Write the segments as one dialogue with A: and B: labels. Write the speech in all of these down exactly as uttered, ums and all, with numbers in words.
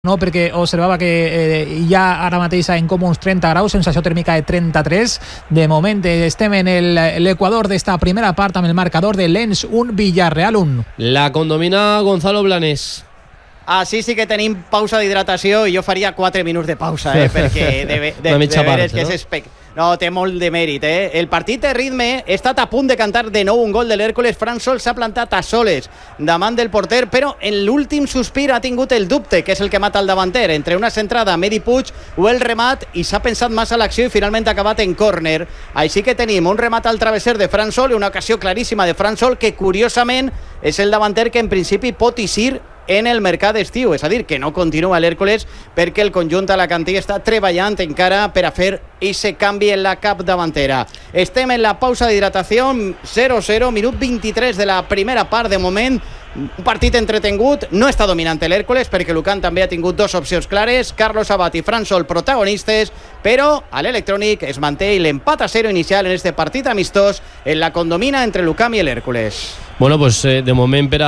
A: no, perquè observava que eh, hi ha ara mateix en comú uns trenta graus, sensació tèrmica de trenta-tres. De moment estem en l'equador d'esta primera part amb el marcador de Lens un, Villarreal un.
B: La condomina Gonzalo Blanes.
C: Ah, sí, sí que tenim pausa d'hidratació i jo faria quatre minuts de pausa, eh, perquè de, de, de,
B: Una mitja
C: de
B: part,
C: veres que
B: no?
C: és espec... No, té molt de mèrit, eh? El partit de ritme ha estat a punt de cantar de nou un gol de l'Hèrcules. Fran Sol s'ha plantat a soles davant del porter, però en l'últim sospir ha tingut el dubte, que és el que mata el davanter, entre una centrada a Medi Puig o el remat, i s'ha pensat massa l'acció i finalment ha acabat en córner. Així que tenim un remat al travesser de Fran Sol i una ocasió claríssima de Fran Sol, que curiosament és el davanter que en principi pot eixir en el mercat d'estiu, és a dir, que no continua l'Hèrcules perquè el conjunt alacantí està treballant encara per a fer ese canvi en la capdavantera. Estem en la pausa d'hidratació, zero zero, minut vint-i-tres de la primera part. De moment, un partit entretengut. No està dominant l'Hèrcules perquè Lucan també ha tingut dues opcions clares, Carlos Abad i Fran Sol protagonistes, però a l'Electrònic es manté l'empat a zero inicial en este partit amistós en la condomina entre Lucam i l'Hèrcules.
B: Bueno, pues eh, de moment per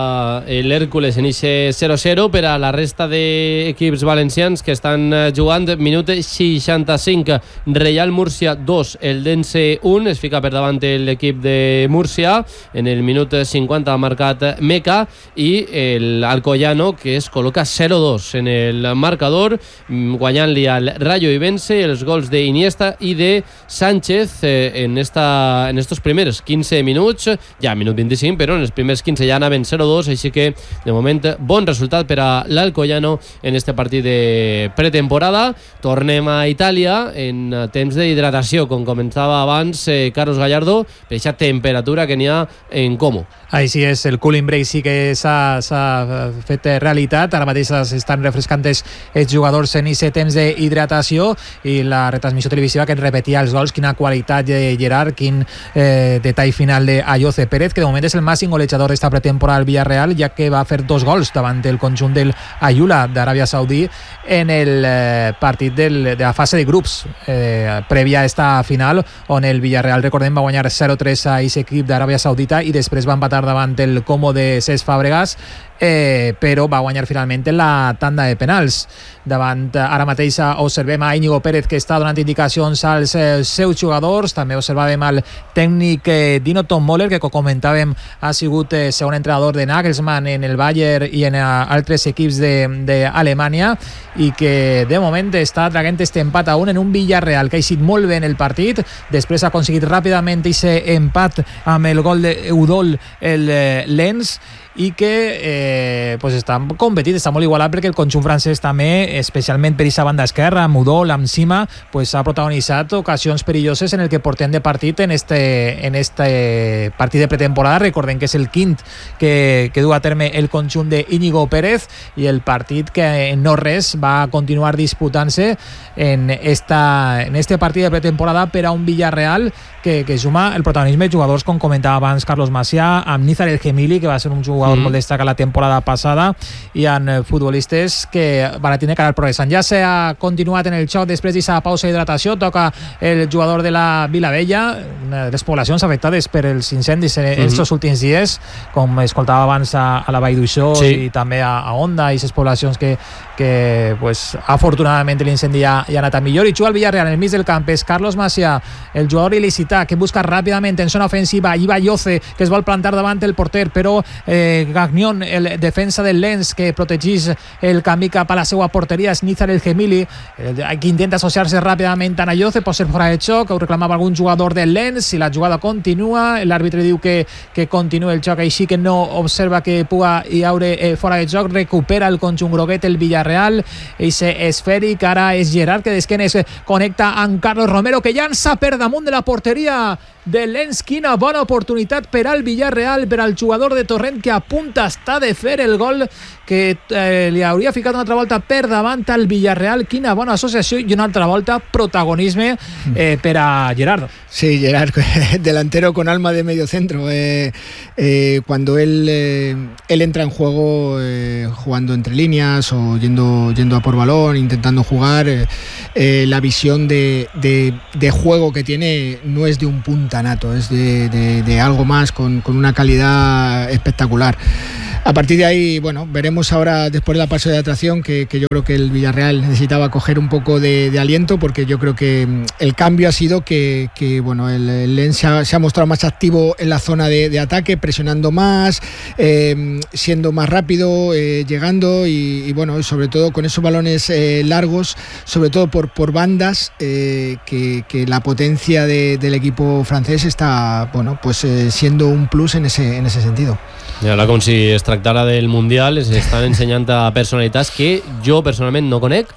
B: a l'Hèrcules inicia zero zero, per a la resta d'equips valencians que estan jugant. Minut seixanta-cinc, Reial Múrcia dos, el Dense un, es fica per davant l'equip de Múrcia. En el minut cinquanta ha marcat Meca, i l'Alcoyano, que es col·loca zero dos en el marcador, guanyant-li al Rayo i vence els gols d'Iniesta i de Sánchez eh, en, esta, en estos primers quinze minuts, ja minut vint-i-cinc, però en els primers quinze ja anaven zero dos, així que de moment bon resultat per a l'Alcoyano en este partit de pretemporada. Tornem a Itàlia en temps d'hidratació, com comentava abans eh, Carlos Gallardo, per aquesta temperatura que n'hi ha en Como.
A: Així és, el cooling break sí que s'ha fet realitat. Ara mateix s'estan refrescant els jugadors en aquest temps d'hidratació, i la retransmissió televisiva que ens repetia els gols. Quina qualitat de Gerard, quin eh, detall final d'Ayoce Pérez, que de moment és el màxim golejador d'esta pretemporada al Villarreal, ja que va fer dos gols davant del conjunt del Ayula d'Aràbia Saudí en el eh, partit del, de la fase de grups eh, prèvia a esta final, on el Villarreal, recordem, va guanyar zero tres a aquest equip d'Aràbia Saudita i després va empatar davant el Como de Cesc Fàbregas, eh, però va guanyar finalment en la tanda de penals. Davant, ara mateix observem a Íñigo Pérez, que està donant indicacions als eh, seus jugadors. També observàvem al tècnic eh, Dino Tommöller, que com comentàvem ha sigut eh, segon entrenador de Nagelsmann en el Bayern i en eh, altres equips d'Alemanya, i que de moment està traient este empat a un en un Villarreal que ha eixit molt bé en el partit. Després ha aconseguit ràpidament aquest empat amb el gol d'Eudol el eh, Lens, i que eh, pues està competit, està molt igualat, perquè el conjunt francès també, especialment per aquesta banda esquerra, amb Udol, amb Sima, pues ha protagonitzat ocasions perilloses en el que portem de partit en este, en este partit de pretemporada. Recordem que és el quint que, que du a terme el conjunt d'Íñigo Pérez, i el partit que no res va continuar disputant-se en, esta, en este partit de pretemporada per a un Villarreal que, que suma el protagonisme de jugadors, com comentava abans Carlos Macià, amb Nizar El Gemili, que va ser un jugador mm. molt destacat la temporada passada, i en futbolistes que van a tenir que anar progressant. Ja s'ha continuat en el xoc després d'aquesta pausa d'hidratació. Toca el jugador de la Vilavella, una de les poblacions afectades per els incendis en mm-hmm. estos últims dies, com escoltava abans a, a la Vall d'Uixó, sí. i també a, a Onda, i aquestes poblacions que, que pues, afortunadament l'incendi ja, ja ha anat a millor. I juga el Villarreal en el mig del camp és Carlos Macià, el jugador il·licità, que busca ràpidament en zona ofensiva. Hi va Ayoce, que es vol plantar davant el porter, però eh, Gagnon, el defensa del Lens, que protegeix el camí cap a la seva porteria, és Nizar El Gemili, eh, que intenta associar-se ràpidament a Ayoce, pot ser fora de xoc, ho reclamava algun jugador del Lens, i la jugada continua. L'àrbitre diu que, que continua el xoc, així que no observa que puga hi haure eh, fora de xoc. Recupera el conjunt groguet el Villarreal, ese esfèric. Ara és Gerard, que d'esquenes connecta amb Carlos Romero, que llança per damunt de la porteria de Lens. Quina bona oportunitat per al Villarreal, per al jugador de Torrent, que a punt està de fer el gol que eh, li hauria ficat una altra volta per davant al Villarreal. Quina bona associació, i una altra volta protagonisme eh, per a Gerardo.
D: Sí, Gerard, delantero con alma de medio centro. Eh, eh, cuando él, eh, él entra en juego eh, jugando entre líneas o yendo, yendo a por balón, intentando jugar, eh, eh, la visión de, de, de juego que tiene no es de un punta nato, es de, de, de algo más, con, con una calidad espectacular. A partir de ahí, bueno, veremos ahora después de la paso de atracción que, que yo creo que el Villarreal necesitaba coger un poco de, de aliento, porque yo creo que el cambio ha sido que, que bueno, el, el Lens se ha, se ha mostrado más activo en la zona de, de ataque, presionando más, eh, siendo más rápido, eh, llegando y, y bueno, sobre todo con esos balones eh, largos, sobre todo por, por bandas, eh, que, que la potencia de, del equipo francés està, bueno, pues, eh, siendo un plus en ese, en ese sentido.
B: I ara, com si es tractara del Mundial, es estan ensenyant a personalitats que jo personalment no conec,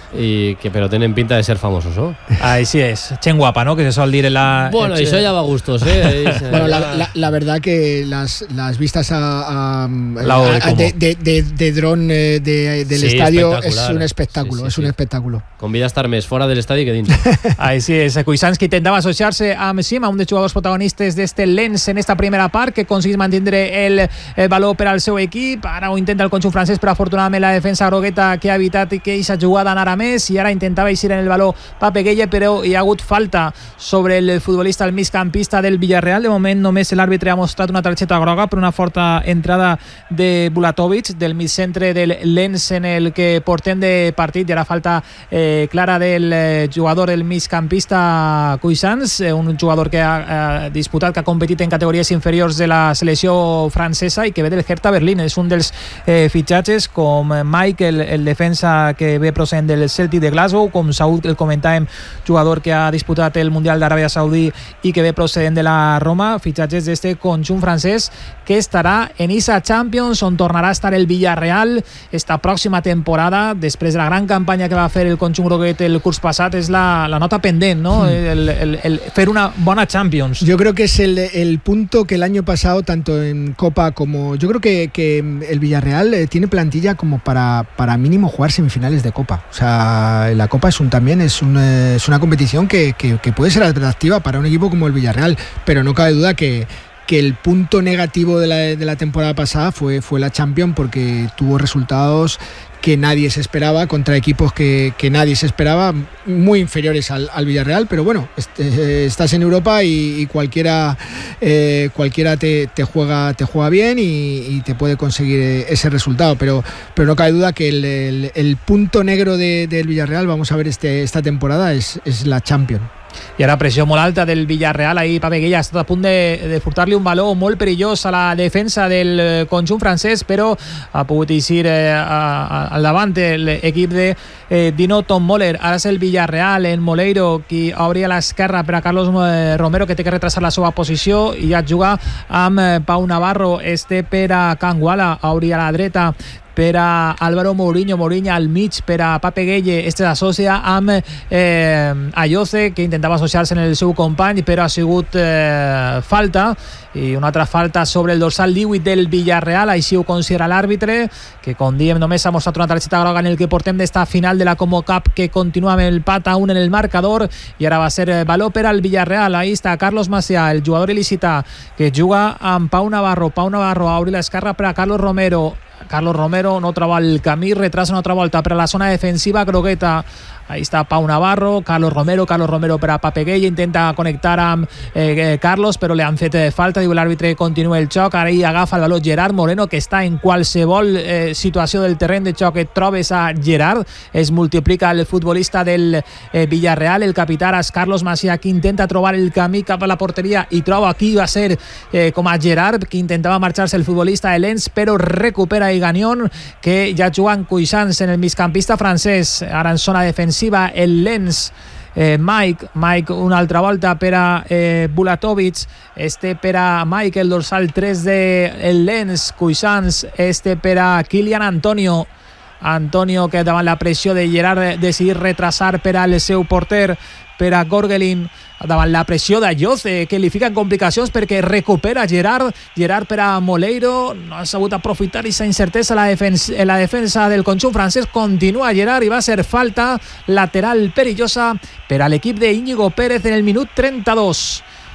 B: y que pero tienen pinta de ser famosos, ¿no?
A: Así es, chen guapa, ¿no? Que se suele decir en la...
B: Bueno,
A: eh,
B: eso ya va a gustos, ¿eh?
D: Bueno, la, la, la verdad que las, las vistas a, a,
A: a,
D: de, de, de, de dron eh, de, del
B: sí,
D: estadio es un espectáculo, sí, sí,
B: es
D: sí. un espectáculo.
B: Convida a estar més fora del estadi que dins.
A: Així és, Cuisance, que intentava associar-se amb Sima, un dels jugadors protagonistes d'este Lens en esta primera part, que aconseguís mantindre el, el valor per al seu equip. Ara ho intenta el conjunt francès, però afortunadament la defensa grogueta que ha evitat que aquesta jugada anara més, i ara intentava eixir en el valor Pape Gueye, però hi ha hagut falta sobre el futbolista, el migcampista del Villarreal. De moment només l'àrbitre ha mostrat una targeta groga per una forta entrada de Bulatovic, del migcentre del Lens en el que portem de partit, i ara falta eh, clara del eh, jugador, el migcampista Cuisance, eh, un jugador que ha eh, disputat, que ha competit en categories inferiors de la selecció francesa i que ve del Hertha Berlín. És un dels eh, fitxatges, com Mike, el, el defensa que ve procedent del Celtic de Glasgow, com Saúl, el comentàvem, jugador que ha disputat el Mundial d'Aràbia Saudí i que ve procedent de la Roma. Fitxatges d'este conjunt francès que estarà en esa Champions, on tornarà a estar el Villarreal esta pròxima temporada, després de la gran campanya que va fer el conjunt groguet el curs passat. És la, la nota pendent, ¿no? Mm. El, el, el fer una bona Champions.
D: Yo creo que es el, el punto que el año pasado, tanto en Copa como... Yo creo que, que el Villarreal eh, tiene plantilla como para, para mínimo jugar semifinales de Copa. O sea, la Copa es un, también es, un, eh, es una competición que, que, que puede ser atractiva para un equipo como el Villarreal, pero no cabe duda que que el punto negativo de la, de la temporada pasada fue, fue la Champions, porque tuvo resultados que nadie se esperaba, contra equipos que, que nadie se esperaba, muy inferiores al, al Villarreal, pero bueno, este, estás en Europa y, y cualquiera eh, cualquiera te, te juega te juega bien y, y te puede conseguir ese resultado, pero, pero no cabe duda que el, el, el punto negro de, del Villarreal, vamos a ver este, esta temporada, es, es la Champions.
A: I ara pressió molt alta del Villarreal. Ahir Pape Gueye ha estat a punt de, de furtar-li un baló molt perillós a la defensa del conjunt francès, però ha pogut eixir eh, al davant l'equip de eh, Dino Tom Moller. Ara és el Villarreal, en Moleiro, qui obria a l'esquerra per a Carlos Romero, que té que retrasar la seva posició, i ja juga amb Pau Navarro. Este per a Canguala, obria a la dreta per a Álvaro Mourinho, Mourinho al mig per a Pape Gueye. Este s'associa amb eh, Ayoce, que intentava associar-se en el seu company, però ha sigut eh, falta, i una altra falta sobre el dorsal divuit del Villarreal. Així ho considera l'àrbitre, que com diem només ha mostrat una targeta groga en el que portem d'esta final de la Como Cup, que continua amb el pat a un en el marcador, i ara va ser valor per al Villarreal. Ahí està Carlos Macià, el jugador il·lícita, que juga amb Pau Navarro. Pau Navarro a obrir l'esquerra per a Carlos Romero. Carlos Romero no troba el camí, retrasa una altra volta per a la zona defensiva grogueta. Ahí està Pau Navarro, Carlos Romero, Carlos Romero per a Pape Gueye, intenta connectar amb eh, Carlos, però li han fet falta, diu l'àrbitre, continua el xoc. Ara hi agafa el valor Gerard Moreno, que està en qualsevol eh, situació del terreny de xoc que trobes a Gerard. Es multiplica el futbolista del eh, Villarreal. El capità és Carlos Macià, que intenta trobar el camí cap a la porteria i troba aquí va ser eh, com a Gerard, que intentava marxar-se el futbolista de Lens, però recupera Gagnon, que ja juga en Cuisance, en el migcampista francès. Ara en zona defensiva el Lens, eh, Mike Mike una altra volta per a eh, Bulatovic, este per a Mike, el dorsal tres de el Lens. Cuisance, este per a Kylian Antonio Antonio, que davant la pressió de Gerard decidit retrasar per al seu porter, per a Gorgelin, davant la pressió d'Ayoce, que li fiquen complicacions perquè recupera Gerard. Gerard per a Moleiro, no ha sabut aprofitar aquesta incertesa en la defensa, en la defensa del conjunt francès. Continua Gerard i va ser falta lateral perillosa per a l'equip de Íñigo Pérez en el minut trenta-dos.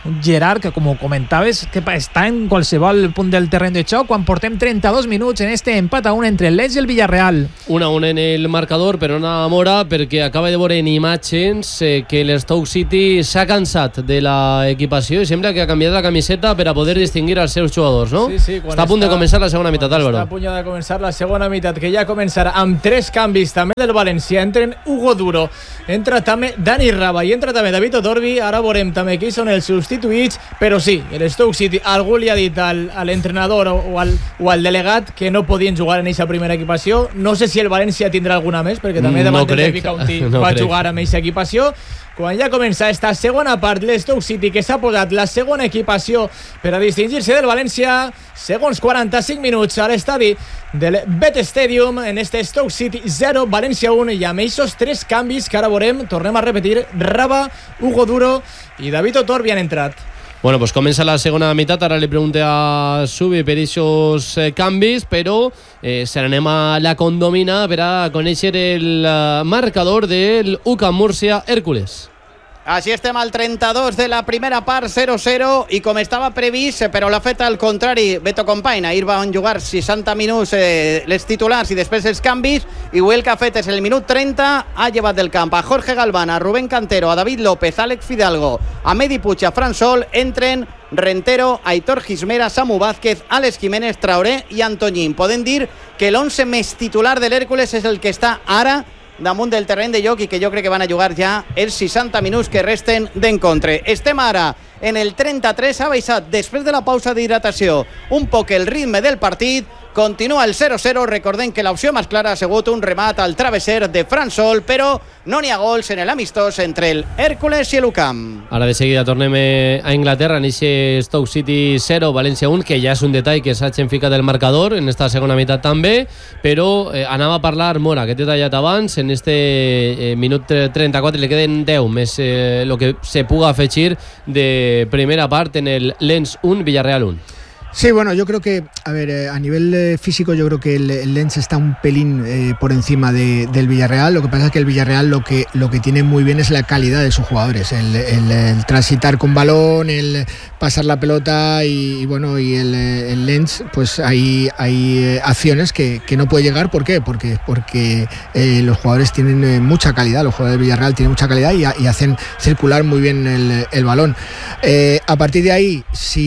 A: un Gerard que, com comentaves, que està en qualsevol punt del terreny de xoc quan portem trenta-dos minuts en este empat a un entre el Lens i el Villarreal.
B: un a un en el marcador, però no mora perquè acaba de veure en imatges eh, que l'Stoke City s'ha cansat de l'equipació i sembla que ha canviat la camiseta per a poder distingir els seus jugadors, no?
E: Sí, sí,
B: està a punt està, de començar la segona meitat, Álvaro.
E: Està a punt de començar la segona meitat, que ja començarà amb tres canvis també del València. Entren Hugo Duro, entra també Dani Raba i entra també David Otorbi. Ara veurem també qui són els substituïts, però sí, el Stoke City, algú li ha dit al, a l'entrenador o al, o al delegat que no podien jugar en aquesta primera equipació. No sé si el València tindrà alguna més, perquè també
B: no
E: davant
B: crec,
E: del Derby County no va crec. jugar amb aquesta equipació. Quan ja comença esta segona part, l'Stoke City, que s'ha posat la segona equipació per a distingir-se del València, segons quaranta-cinc minuts a l'estadi del Bet Stadium, en este Stoke City zero, València un, i amb aquests tres canvis que ara veurem, tornem a repetir, Raba, Hugo Duro i David Otorbi han entrat.
B: Bueno, pues comença la segona meitat. Ara li pregunté a Subi per aquests eh, canvis, però eh, se n'anem a la condomina per a conèixer el uh, marcador del U C A M Múrcia Hércules.
C: Així estem al trenta-dos de la primera part, zero zero, i com estava previst, però l'ha fet al contrari Beto Company. Ahir van jugar seixanta minuts eh, les titulars i després els canvis, i avui el que ha fet és el minut trenta, ha llevat del camp a Jorge Galván, a Rubén Cantero, a David López, a Àlex Fidalgo, a Medi Puig, a Fran Sol. Entren Rentero, Aitor Gismera, Samu Vázquez, Àlex Jiménez, Traoré i Antoñín. Podem dir que l'onze més titular de l'Hèrcules és el que està ara damunt del terreny de joc i que jo crec que van a jugar ja els seixanta minuts que resten d'encontre. Estem ara en el trenta-tres, ha baixat després de la pausa d'hidratació un poc el ritme del partit, continua el zero zero. Recordem que l'opció més clara ha sigut un remat al travesser de Fran Sol, però no n'hi ha gols en l'amistós entre el Hèrcules i el U C A M.
B: Ara de seguida tornem a Inglaterra en aquest Stoke City zero, València un, que ja és un detall que s'ha ficat el marcador en esta segona meitat també, però eh, anava a parlar Mora, que t'he tallat abans. En este eh, minut trenta-quatre li queden deu més el eh, que se puga afegir de primera part en el Lens un, Villarreal un.
D: Sí, bueno, yo creo que, a ver, eh, a nivel eh, físico yo creo que el, el Lens está un pelín eh, por encima de, del Villarreal. Lo que pasa es que el Villarreal lo que, lo que tiene muy bien es la calidad de sus jugadores, el, el, el transitar con balón, el pasar la pelota y, y bueno, y el, el Lens, pues hay, hay eh, acciones que, que no puede llegar. ¿Por qué? Porque, porque eh, los jugadores tienen eh, mucha calidad, los jugadores del Villarreal tienen mucha calidad y, y hacen circular muy bien el, el balón. Eh, a partir de ahí,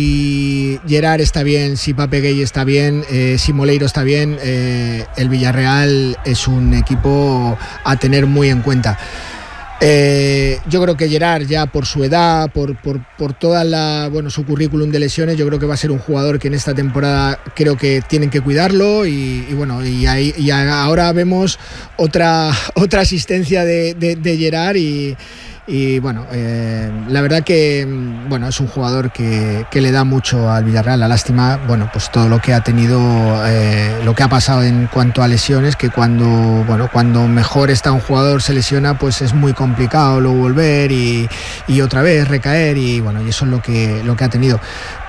D: si Gerard está bien, si Pape Gueye está bien, eh, si Moleiro está bien, eh, el Villarreal es un equipo a tener muy en cuenta. Eh, yo creo que Gerard, ya por su edad, por, por, por toda la, bueno, su currículum de lesiones, yo creo que va a ser un jugador que en esta temporada creo que tienen que cuidarlo y, y bueno, y, ahí, y ahora vemos otra, otra asistencia de, de, de Gerard y Y bueno, eh, la verdad que bueno, es un jugador que, que le da mucho al Villarreal. La lástima, bueno, pues todo lo que ha tenido, eh, lo que ha pasado en cuanto a lesiones, que cuando, bueno, cuando mejor está un jugador se lesiona, pues es muy complicado luego volver y, y otra vez recaer, y bueno, y eso es lo que, lo que ha tenido.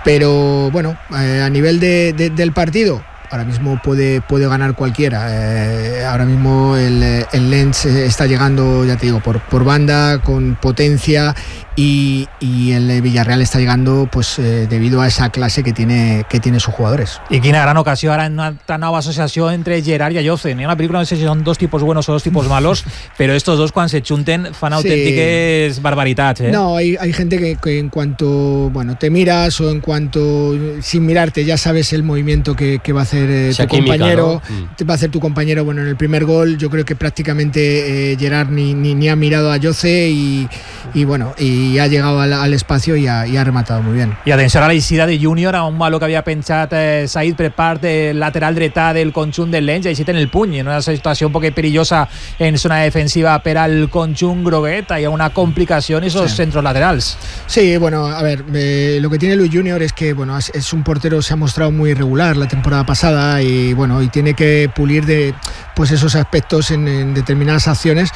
D: Pero bueno, eh, a nivel de, de, del partido, ahora mismo puede, puede ganar cualquiera. Eh, ahora mismo el, el Lens está llegando, ya te digo, por, por banda, con potencia, y, y el Villarreal está llegando pues eh, debido a esa clase que tiene, que tiene sus jugadores.
A: Y quina gran ocasión ahora en una tan nueva asociación entre Gerard y Ayoce. En una película no sé si son dos tipos buenos o dos tipos malos, pero estos dos cuando se chunten fan auténtiques sí. barbaritats. ¿eh?
D: No, hay, hay gente que, que en cuanto bueno te miras o en cuanto sin mirarte ya sabes el movimiento que, que va a hacer eh, tu química, compañero, ¿no? Te va a hacer tu compañero. Bueno, en el primer gol yo creo que prácticamente eh, Gerard ni, ni, ni ha mirado a Ayoce y, y bueno, y ha llegado al, al espacio y ha, y ha rematado muy bien.
A: I atenció a la eixida de Júnior, a un baló que havia penjat eh, Said per part del lateral dretà del conjunt del Lens, així en el puny, en una situació un poc perillosa en zona defensiva per al conjunt groguet. Hi ha una complicació en esos sí. centros laterals.
D: Sí, bueno, a ver, eh, lo que tiene Luis Júnior es que bueno, es, es un portero, se ha mostrado muy irregular la temporada pasada y bueno, y tiene que pulir de pues esos aspectos en, en determinadas acciones,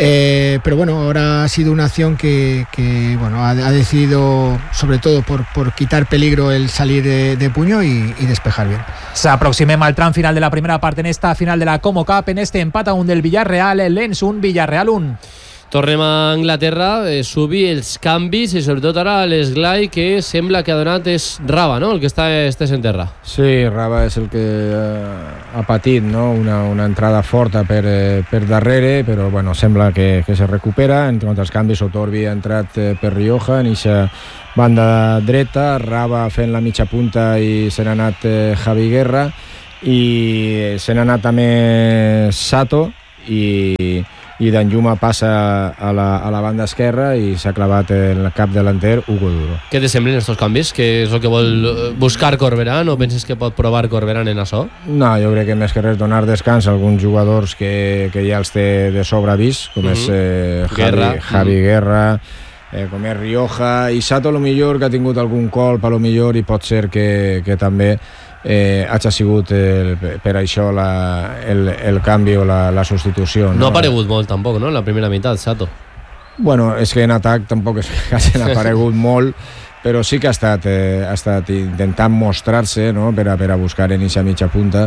D: eh, pero bueno, ahora ha sido una acción que, que bueno, ha, ha decidido sobre todo por, por quitar peligro el salir de, de puño y, y despejar bien.
A: S'aproximem al tram final de la primera part en esta final de la Como Cup, en este empat a un del Villarreal, el Lens un, Villarreal un.
B: Tornem a Anglaterra, eh, Subi, els canvis i sobretot ara l'esglai que sembla que ha donat és Raba, no? El que està estès en terra.
F: Sí, Raba és el que eh, ha patit, no? una, una entrada forta per, eh, per darrere, però bueno, sembla que, que se recupera. En quant als canvis, Otorbi ha entrat eh, per Rioja en eixa banda dreta, Raba fent la mitja punta i se n'ha anat eh, Javi Guerra i se n'ha anat també Sato i i Danjuma passa a la, a la banda esquerra i s'ha clavat el cap delanter Hugo Duro.
B: Què te semblen aquests canvis? Què és el que vol buscar Corberán o penses que pot provar Corberán en això?
F: No, jo crec que més que res donar descans a alguns jugadors que, que ja els té de sobre vist, com mm-hmm. és eh, Javi Guerra, Javi mm-hmm. Guerra eh, com és Rioja i Sato, a lo millor que ha tingut algun colp, a lo millor i pot ser que, que també Eh, hagi sigut el, per això la, el, el canvi o la, la substitució.
B: No, no ha aparegut molt tampoc, no?, en la primera meitat, Sato.
F: Bueno, és que en atac tampoc és que hagi aparegut molt, però sí que ha estat, eh, ha estat intentant mostrar-se, no?, per a, per a buscar en eixa mitja punta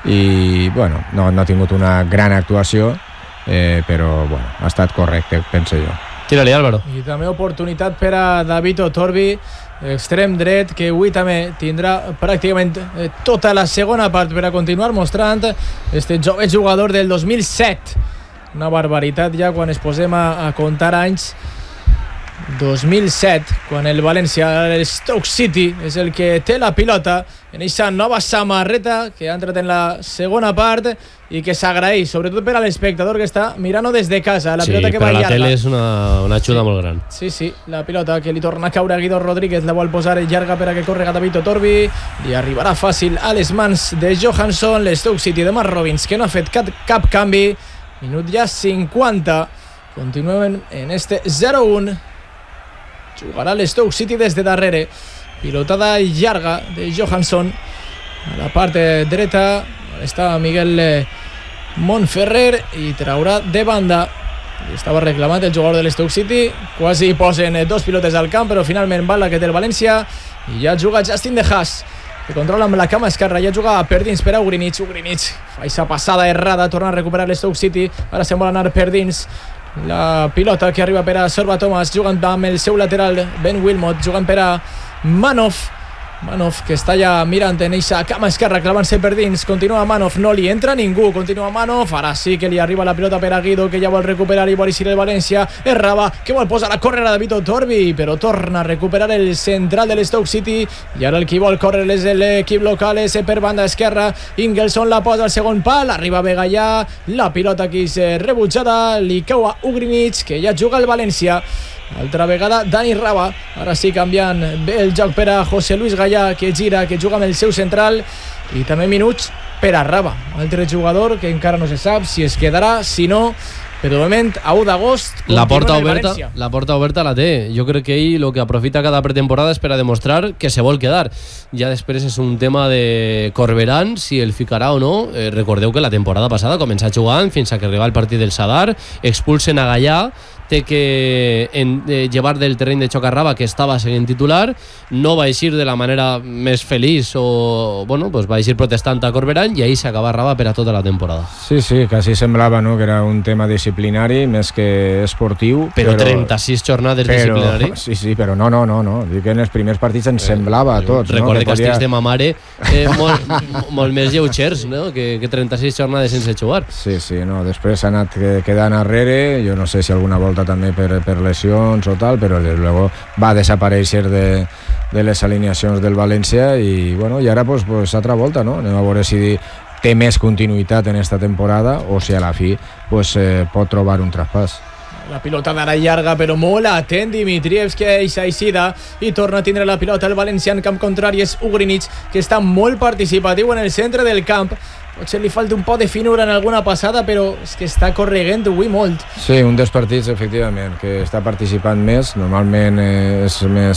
F: i bueno, no, no ha tingut una gran actuació, eh, però bueno, ha estat correcte, penso jo.
B: Tira-li, Álvaro.
E: I també oportunitat per a David Otorbi, extrem dret, que avui també tindrà pràcticament tota la segona part per a continuar mostrant este jove jugador del dos mil set. Una barbaritat ja quan es posem a, a comptar anys. dos mil set, quan el València, el Stoke City, és el que té la pilota en aquesta nova samarreta que ha entrat en la segona part i que s'agraeix, sobretot per a l'espectador que està mirant-ho des de casa. La
B: sí,
E: pilota que
B: per
E: va
B: a la
E: llarga.
B: tele és una, una ajuda
E: sí.
B: molt gran.
E: Sí, sí, la pilota que li torna a caure a Guido Rodríguez, la vol posar llarga per a que correga David Otorbi, li arribarà fàcil a les mans de Johansson, l'Stoke City de Mark Robbins, que no ha fet cap, cap canvi. Minut ja cinquanta, continuem en este zero un. Jugarà l'Stoke City des de darrere, pilotada llarga de Johansson a la part dreta, està Miguel Montferrer i traurà de banda. Estava reclamat el jugador de l'Stoke City, quasi posen dos pilotes al camp, però finalment va la que té el València i ja juga Justin De Haas, que controla amb la cama esquerra, ja juga per dins per a Ugrinic. Ugrinic fa aquesta passada errada, torna a recuperar l'Stoke City, ara se'n vol anar per dins. La pilota que arriba per a Sorba Thomas, jugant amb el seu lateral Ben Wilmot, jugant per a Manov. Manov, que està ja mirant en eixa cama esquerra, clavant-se per dins. Continua Manov, no li entra ningú. Continua Manov, ara sí que li arriba la pilota per a Guido, que ja vol recuperar i vol eixir el València. És Raba, que vol posar a córrer a David Otorbi, però torna a recuperar el central de l'Stoke City. I ara el qui vol córrer és l'equip local, és per banda esquerra. Ingelson la posa al segon pal, arriba Begallà, la pilota aquí és rebutjada, li cau a Ugrinic, que ja juga el València. Altra vegada Dani Raba, ara sí canviant bé el joc per a José Luis Gallà, que gira, que juga amb el seu central, i també minuts per a Raba, altre jugador que encara no se sap si es quedarà, si no, però de moment a u d'agost
B: la porta oberta, la porta oberta la té. Jo crec que ell el que aprofita cada pretemporada és per a demostrar que se vol quedar. Ja després és un tema de Corberán, si el ficarà o no. Eh, recordeu que la temporada passada comença jugant fins a que arriba el partit del Sadar, expulsen a Gallà, té que en, eh, llevar del terreny de xoc a Raba, que estava seguint titular, no va eixir de la manera més feliç o, bueno, pues va eixir protestant a Corberán i ahí s'acaba Raba per a tota la temporada.
F: Sí, sí, quasi semblava, no?, que era un tema disciplinari més que esportiu.
B: Però, però trenta-sis jornades però, disciplinari.
F: Sí, sí, però no, no, no, no. Dic que en els primers partits ens eh, semblava a tots.
B: Recorde
F: no?
B: que castigs podia... de mamare eh, molt, molt més lleugers, no?, que, que trenta-sis jornades sense jugar.
F: Sí, sí, no. Després s'ha anat quedant arrere, jo no sé si alguna volta també per, per lesions o tal, però des luego va desaparèixer de, de les alineacions del València i, bueno, i ara pues, pues altra volta, no? Anem a veure si té més continuïtat en esta temporada o si a la fi pues, eh, pot trobar un traspàs.
E: La pilota d'ara llarga, però molt atent Dimitriev, que eixa eixida i torna a tindre la pilota el València en camp contrari. És Ugrinic, que està molt participatiu en el centre del camp. Potser li falta un poc de finura en alguna passada, però és que està corregent avui molt.
F: Sí, un dels partits, efectivament, que està participant més. Normalment és més,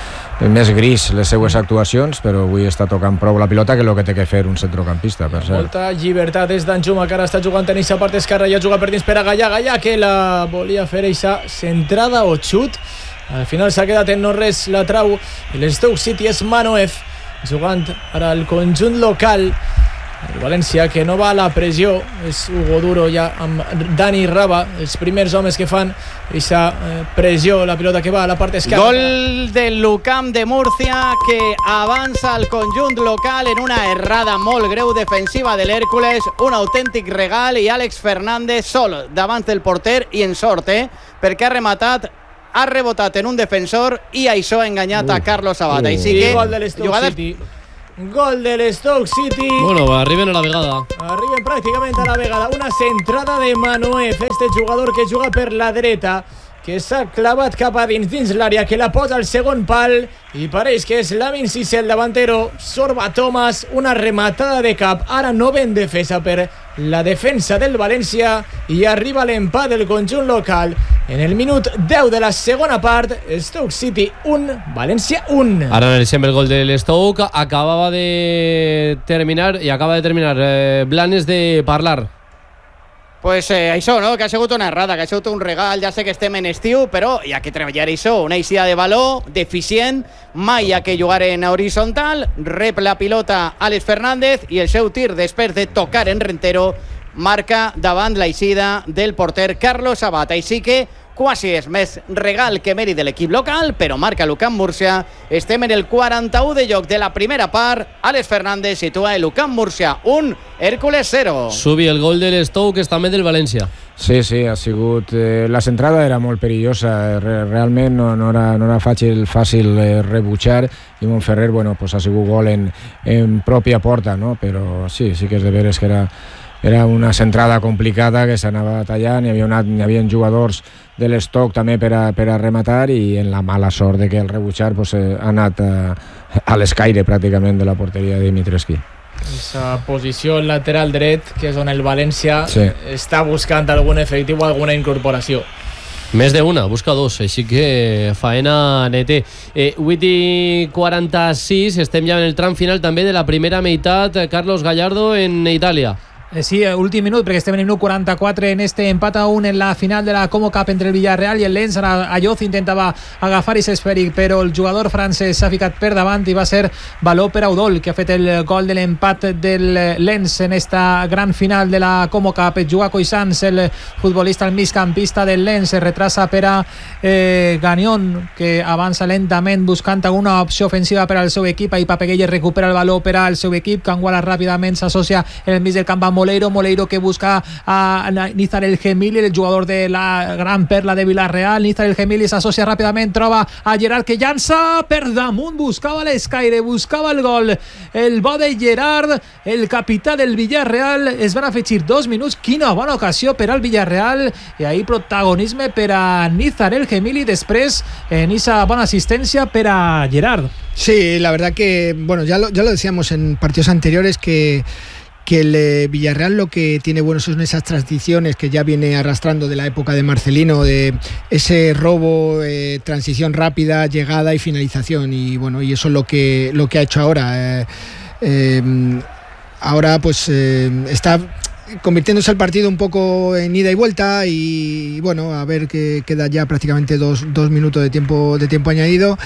F: més gris les seues actuacions, però avui està tocant prou la pilota, que és el que té que fer un centrocampista, per cert.
E: Molta llibertat és Danjuma, que ara està jugant en eixa part esquerra, ja juga per dins per a Gallà. Gallà, que la volia fer eixa centrada o xut. Al final s'ha quedat en no res, la trau. I l'Stoke City és Manoev, jugant ara al conjunt local. El València que no va a la pressió, és Hugo Duro ja amb Dani Raba, els primers homes que fan aquesta eh, pressió, la pilota que va a la part esquerra.
C: Gol del l'UCAM de Múrcia que avança al conjunt local en una errada molt greu defensiva de l'Hèrcules, un autèntic regal, i Àlex Fernández sol davant del porter i en sort, eh? perquè ha rematat, ha rebotat en un defensor i això ha enganyat uh, a Carlos Sabata.
E: Uh,
C: I sí que
E: gol de l'Stoke jugades... City. Gol de l'Stoke City.
B: Bueno, arriben a la vegada.
E: Arriben pràcticament a la vegada. Una centrada de Manuef, este jugador que juga per la dreta, que s'ha clavat cap a dins, dins l'àrea, que la posa al segon pal, i pareix que és Lamin Cissé, el davantero. Sorba Thomas, una rematada de cap, ara no ben defesa per la defensa del València, i arriba l'empat del conjunt local en el minut deu de la segona part. Stoke City un, València un.
B: Ara analitzem el gol de l'Stoke. Acabava de terminar i acaba de terminar eh, Blanes de parlar.
C: Pues eh, això, no? Que ha sigut una errada, que ha sigut un regal. Ja sé que estem en estiu, però hi ha que treballar això. Una eixida de valor deficient, mai hi ha que jugar en horitzontal. Rep la pilota Àlex Fernández i el seu tir, després de tocar en Rentero, marca davant la eixida del porter Carlos Sabata. Així que quasi és més regal que mèrit de l'equip local, però marca l'UCAM Múrcia. Estem en el quaranta-u de joc de la primera part. Àlex Fernández situa l'UCAM Múrcia un, Hèrcules zero.
B: Subi el gol de l'Stoke, que és també del València.
F: Sí, sí, ha sigut... Eh, la centrada era molt perillosa, Re, realment no, no, era, no era fàcil, fàcil eh, rebutjar, i Montferrer, bueno, pues ha sigut gol en, en pròpia porta, no? Però sí, sí que és de veres que era... Era una centrada complicada que s'anava tallant, hi havia, una, hi havia jugadors de l'Stoke també per a, per a rematar, i en la mala sort de que el rebutjar pues, eh, ha anat a, a l'escaire pràcticament de la porteria de Dimitrescu.
E: Esa posició lateral dret, que és on el València
F: sí. està
E: buscant algun efectiu o alguna incorporació.
B: Més d'una, busca dos, així que faena nete. Eh, vuit i quaranta-sis, estem ja en el tram final també de la primera meitat. Carlos Gallardo en Itàlia.
A: Eh, sí, últim minut, perquè estem en el minut quaranta-quatre en este empat a un en la final de la Como Cup entre el Villarreal i el Lens. Ara Ayoz intentava agafar i s'esfèric, però el jugador francès s'ha ficat per davant i va ser valor per Udol, que ha fet el gol de l'empat del Lens en esta gran final de la Como Cup. Juga Coixans, el futbolista, el migcampista del Lens, es retrasa per a eh, Gagnon, que avança lentament buscant alguna opció ofensiva per al seu equip. Ahí Papeguelles recupera el valor per al seu equip. Canguala ràpidament s'associa en el mig del camp amb Moleiro, Moleiro que busca a Nizar El Gemili, el jugador de la gran perla de Villarreal. Nizar El Gemili s'associa ràpidament, troba a Gerard que llança per damunt, buscava l'escaire, buscava el gol, el bo de Gerard, el capità del Villarreal. Es van afegir dos minuts, quina bona ocasió per al Villarreal, i ahí protagonisme per a Nizar El Gemili, després en esa bona assistència per a Gerard.
D: Sí, la verdad que, bueno, ya lo, ya lo decíamos en partidos anteriores que que el eh, Villarreal lo que tiene bueno son esas transiciones que ya viene arrastrando de la época de Marcelino, de ese robo, eh, transición rápida, llegada y finalización, y bueno, y eso es lo que lo que ha hecho ahora. Eh, eh, ahora pues eh, está convirtiéndose el partido un poco en ida y vuelta, y bueno, a ver que queda ya prácticamente dos, dos minutos de tiempo de tiempo añadido,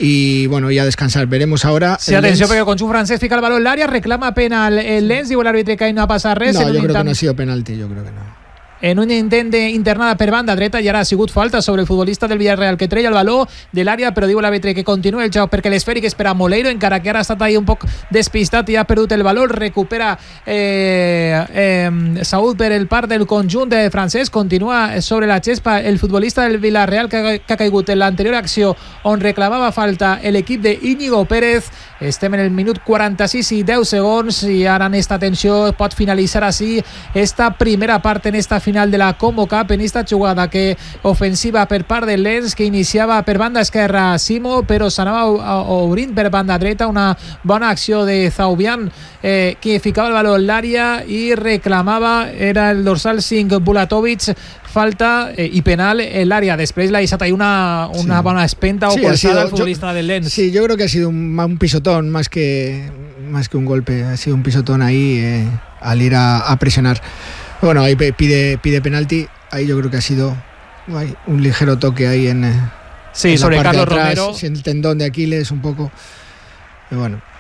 D: y bueno, y a descansar. Veremos ahora.
A: Sí, atenció, perquè el conjunt francès fica el baló en l'àrea, reclama penal el Lens, diu l'àrbitre que ahí no ha passat res.
D: No, yo creo que no ha sido penalti, yo creo que no.
A: En un intent d'internada per banda dreta, i ara ha sigut falta sobre el futbolista del Villarreal, que treia el baló de l'àrea, però diu l'àrbitre que continua el joc perquè l'esfèric és per a Moleiro, encara que ara ha estat ahí un poc despistat i ha perdut el valor. Recupera eh, eh, Saúl per el part del conjunt de francès. Continua sobre la gespa el futbolista del Villarreal, que, que ha caigut en l'anterior acció on reclamava falta l'equip de Íñigo Pérez. Estem en el minut quaranta-sis i deu segons, i ara en esta tensió pot finalitzar així esta primera part en esta final de la Como Cup, en esta jugada que ofensiva per part del Lens, que iniciava per banda esquerra Simo, però s'anava obrint per banda dreta. Una bona acció de Zaubian, eh, que ficava el valor en l'àrea i reclamava, era el dorsal cinc Bulatovic, falta eh, i penal en l'àrea. Després l'ha deixat ahí una, una sí. bona espenta o sí, colzada al futbolista yo, del Lens.
D: Sí, yo creo que ha sido un, un pisotón más que, más que un golpe. Ha sido un pisotón ahí eh, al ir a, a presionar. Bueno, ahí pide, pide penalti. Ahí yo creo que ha sido hay un ligero toque ahí en,
A: sí,
D: en
A: sobre
D: la parte
A: Carlos
D: de atrás,
A: Romero.
D: el tendón de Aquiles un poco. Pero bueno.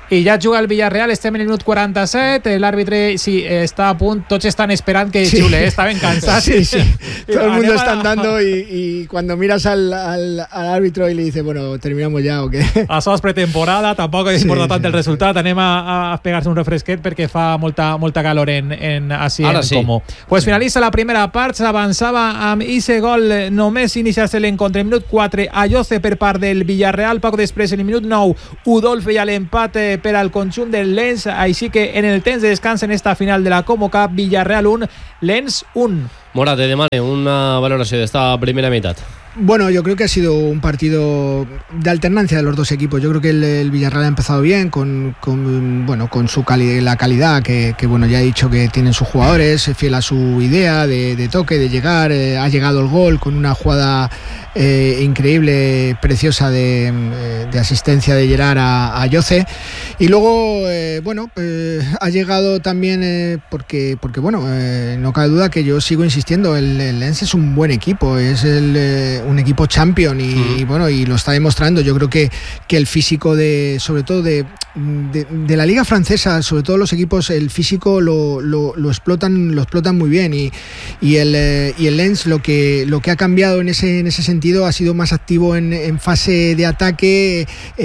A: i ja juga el Villarreal, estem en el minut quaranta-set, l'àrbitre sí, està a punt, tots estan esperant que
D: sí.
A: Xule, estaven cansats.
D: Sí, sí, todo el mundo está andando y, y cuando miras al, al, al árbitro y le dices, bueno, terminamos ya o qué.
A: Això és pretemporada, tampoc és important sí, sí. el resultat, anem a, a pegar-se un refresquet perquè fa molta, molta calor en, en així en
B: sí.
A: Como. Pues finalitza la primera part, s'avançava amb ese gol només iniciar-se l'encontre. Minut quatre, Ayoce per part del Villarreal, poc després en el minut nou, Udolf feia l'empat per al conjunt del Lens, així que en el temps de descans en esta final de la Como Cup, Villarreal un, Lens un.
B: Mora, te demane una valoración de esta primera mitad.
D: Bueno, yo creo que ha sido un partido de alternancia de los dos equipos. Yo creo que el, el Villarreal ha empezado bien con, con bueno con su cali- la calidad que, que bueno ya he dicho que tienen sus jugadores, fiel a su idea de, de toque, de llegar. Eh, ha llegado el gol con una jugada eh, increíble, preciosa de, de asistencia de Gerard a, a Yoce. Y luego eh, bueno eh, ha llegado también eh, porque porque bueno eh, no cabe duda que yo sigo insistiendo, el, el Lens es un buen equipo, es el eh, un equipo champion y, mm. y bueno y lo está demostrando. Yo creo que, que el físico de sobre todo de, de, de la liga francesa, sobre todo los equipos, el físico lo, lo, lo explotan lo explotan muy bien y, y el eh, y el Lens lo que lo que ha cambiado en ese en ese sentido ha sido más activo en, en fase de ataque, eh,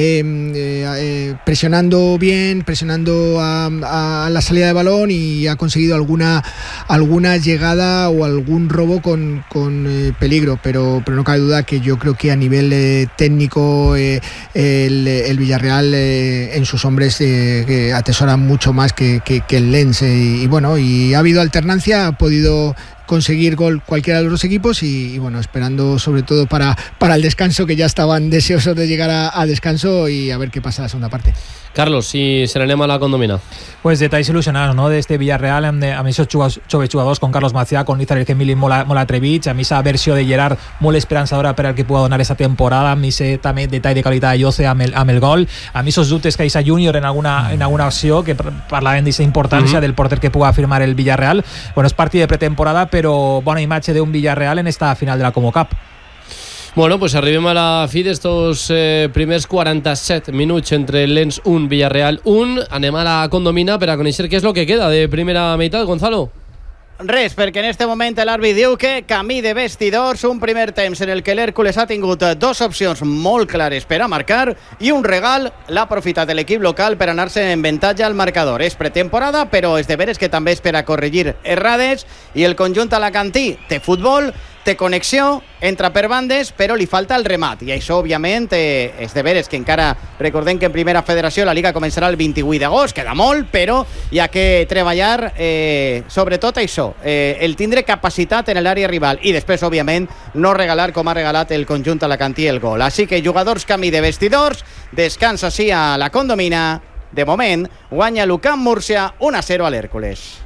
D: eh, eh, presionando bien, presionando a, a la salida de balón y ha conseguido alguna alguna llegada o algún robo con, con eh, peligro, pero pero no cabe duda que yo creo que a nivel eh, técnico eh, el, el Villarreal eh, en sus hombres eh, que atesora mucho más que, que, que el Lens eh, y, y bueno y ha habido alternancia, ha podido conseguir gol cualquiera de los dos equipos y, y bueno, esperando sobre todo para, para el descanso, que ya estaban deseosos de llegar a, a descanso y a ver qué pasa en la segunda parte.
B: Carlos, si se n'anem a la condomina.
A: Pues detalls il·lusionants, no?, d'este Villarreal amb, amb aquests joves, joves jugadors con Carlos Macià, con Izar El Gemili molt, molt atrevits, amb aquesta versió de Gerard molt esperançadora per al que pugui donar aquesta temporada, amb aquest també detall de qualitat de Yoce amb el, amb el gol, amb aquests dubtes que hi ha Júnior en alguna, en alguna acció, que parlaven d'aquesta importància mm-hmm. del porter que pugui afirmar el Villarreal. Bueno, és partit de pretemporada, però bona imatge d'un Villarreal en esta final de la Como Cup.
B: Bueno, pues arribem a la fi d'estos eh, primers quaranta-set minuts entre Lens un, Villarreal un. Anem a la condomina per a conèixer què és el que queda de primera meitat, Gonzalo.
C: Res, perquè en este moment l'àrbit diu que camí de vestidors, un primer temps en el que l'Hèrcules ha tingut dos opcions molt clares per a marcar i un regal l'ha aprofitat l'equip local per anar-se en avantatge al marcador. És pretemporada, però és de veres que també és per a corregir errades i el conjunt alacantí té futbol, té connexió, entra per bandes, però li falta el remat. I això, òbviament, eh, és de veres que encara, recordem que en primera federació la Liga començarà el vint-i-vuit d'agost, queda molt, però hi ha que treballar eh, sobretot això, eh, el tindre capacitat en l'àrea rival i després, òbviament, no regalar com ha regalat el conjunt alacantí el gol. Així que jugadors camí de vestidors, descansa així a la condomina. De moment, guanya l'Ucamp Múrcia un a zero a l'Hèrcules.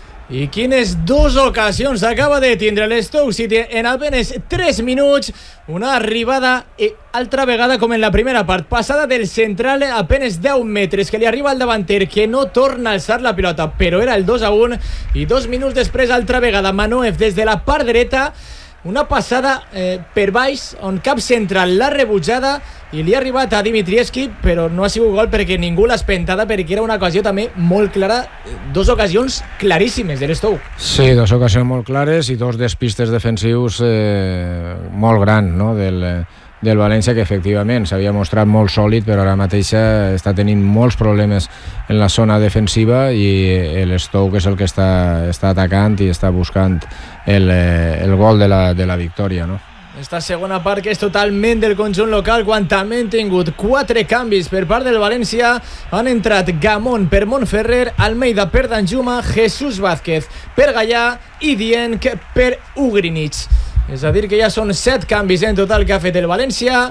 E: I quines dues ocasions acaba de tindre l'Stoke City en apenas tres minuts. Una arribada i altra vegada com en la primera part, passada del central a apenas deu metres, que li arriba al davanter, que no torna a alçar la pilota, però era el dos a un, i dos minuts després altra vegada Manoev des de la part dreta, una passada eh, per baix on cap central l'ha rebutjada i li ha arribat a Dimitrievski, però no ha sigut gol perquè ningú l'ha espentada, perquè era una ocasió també molt clara, dos ocasions claríssimes de l'Stoke.
F: Sí, dos ocasions molt clares i dos despistes defensius eh, molt grans, no?, del, del València, que efectivament s'havia mostrat molt sòlid, però ara mateix està tenint molts problemes en la zona defensiva i l'Stoke és el que està, està atacant i està buscant el, el gol de la, de la victòria, no?
E: Esta segona part que és totalment del conjunt local, quan també han tingut quatre canvis per part del València. Han entrat Gamón per Montferrer, Almeida per Danjuma, Jesús Vázquez per Gallà i Dienc per Ugrinic. És a dir que ja són set canvis en total que ha fet el València,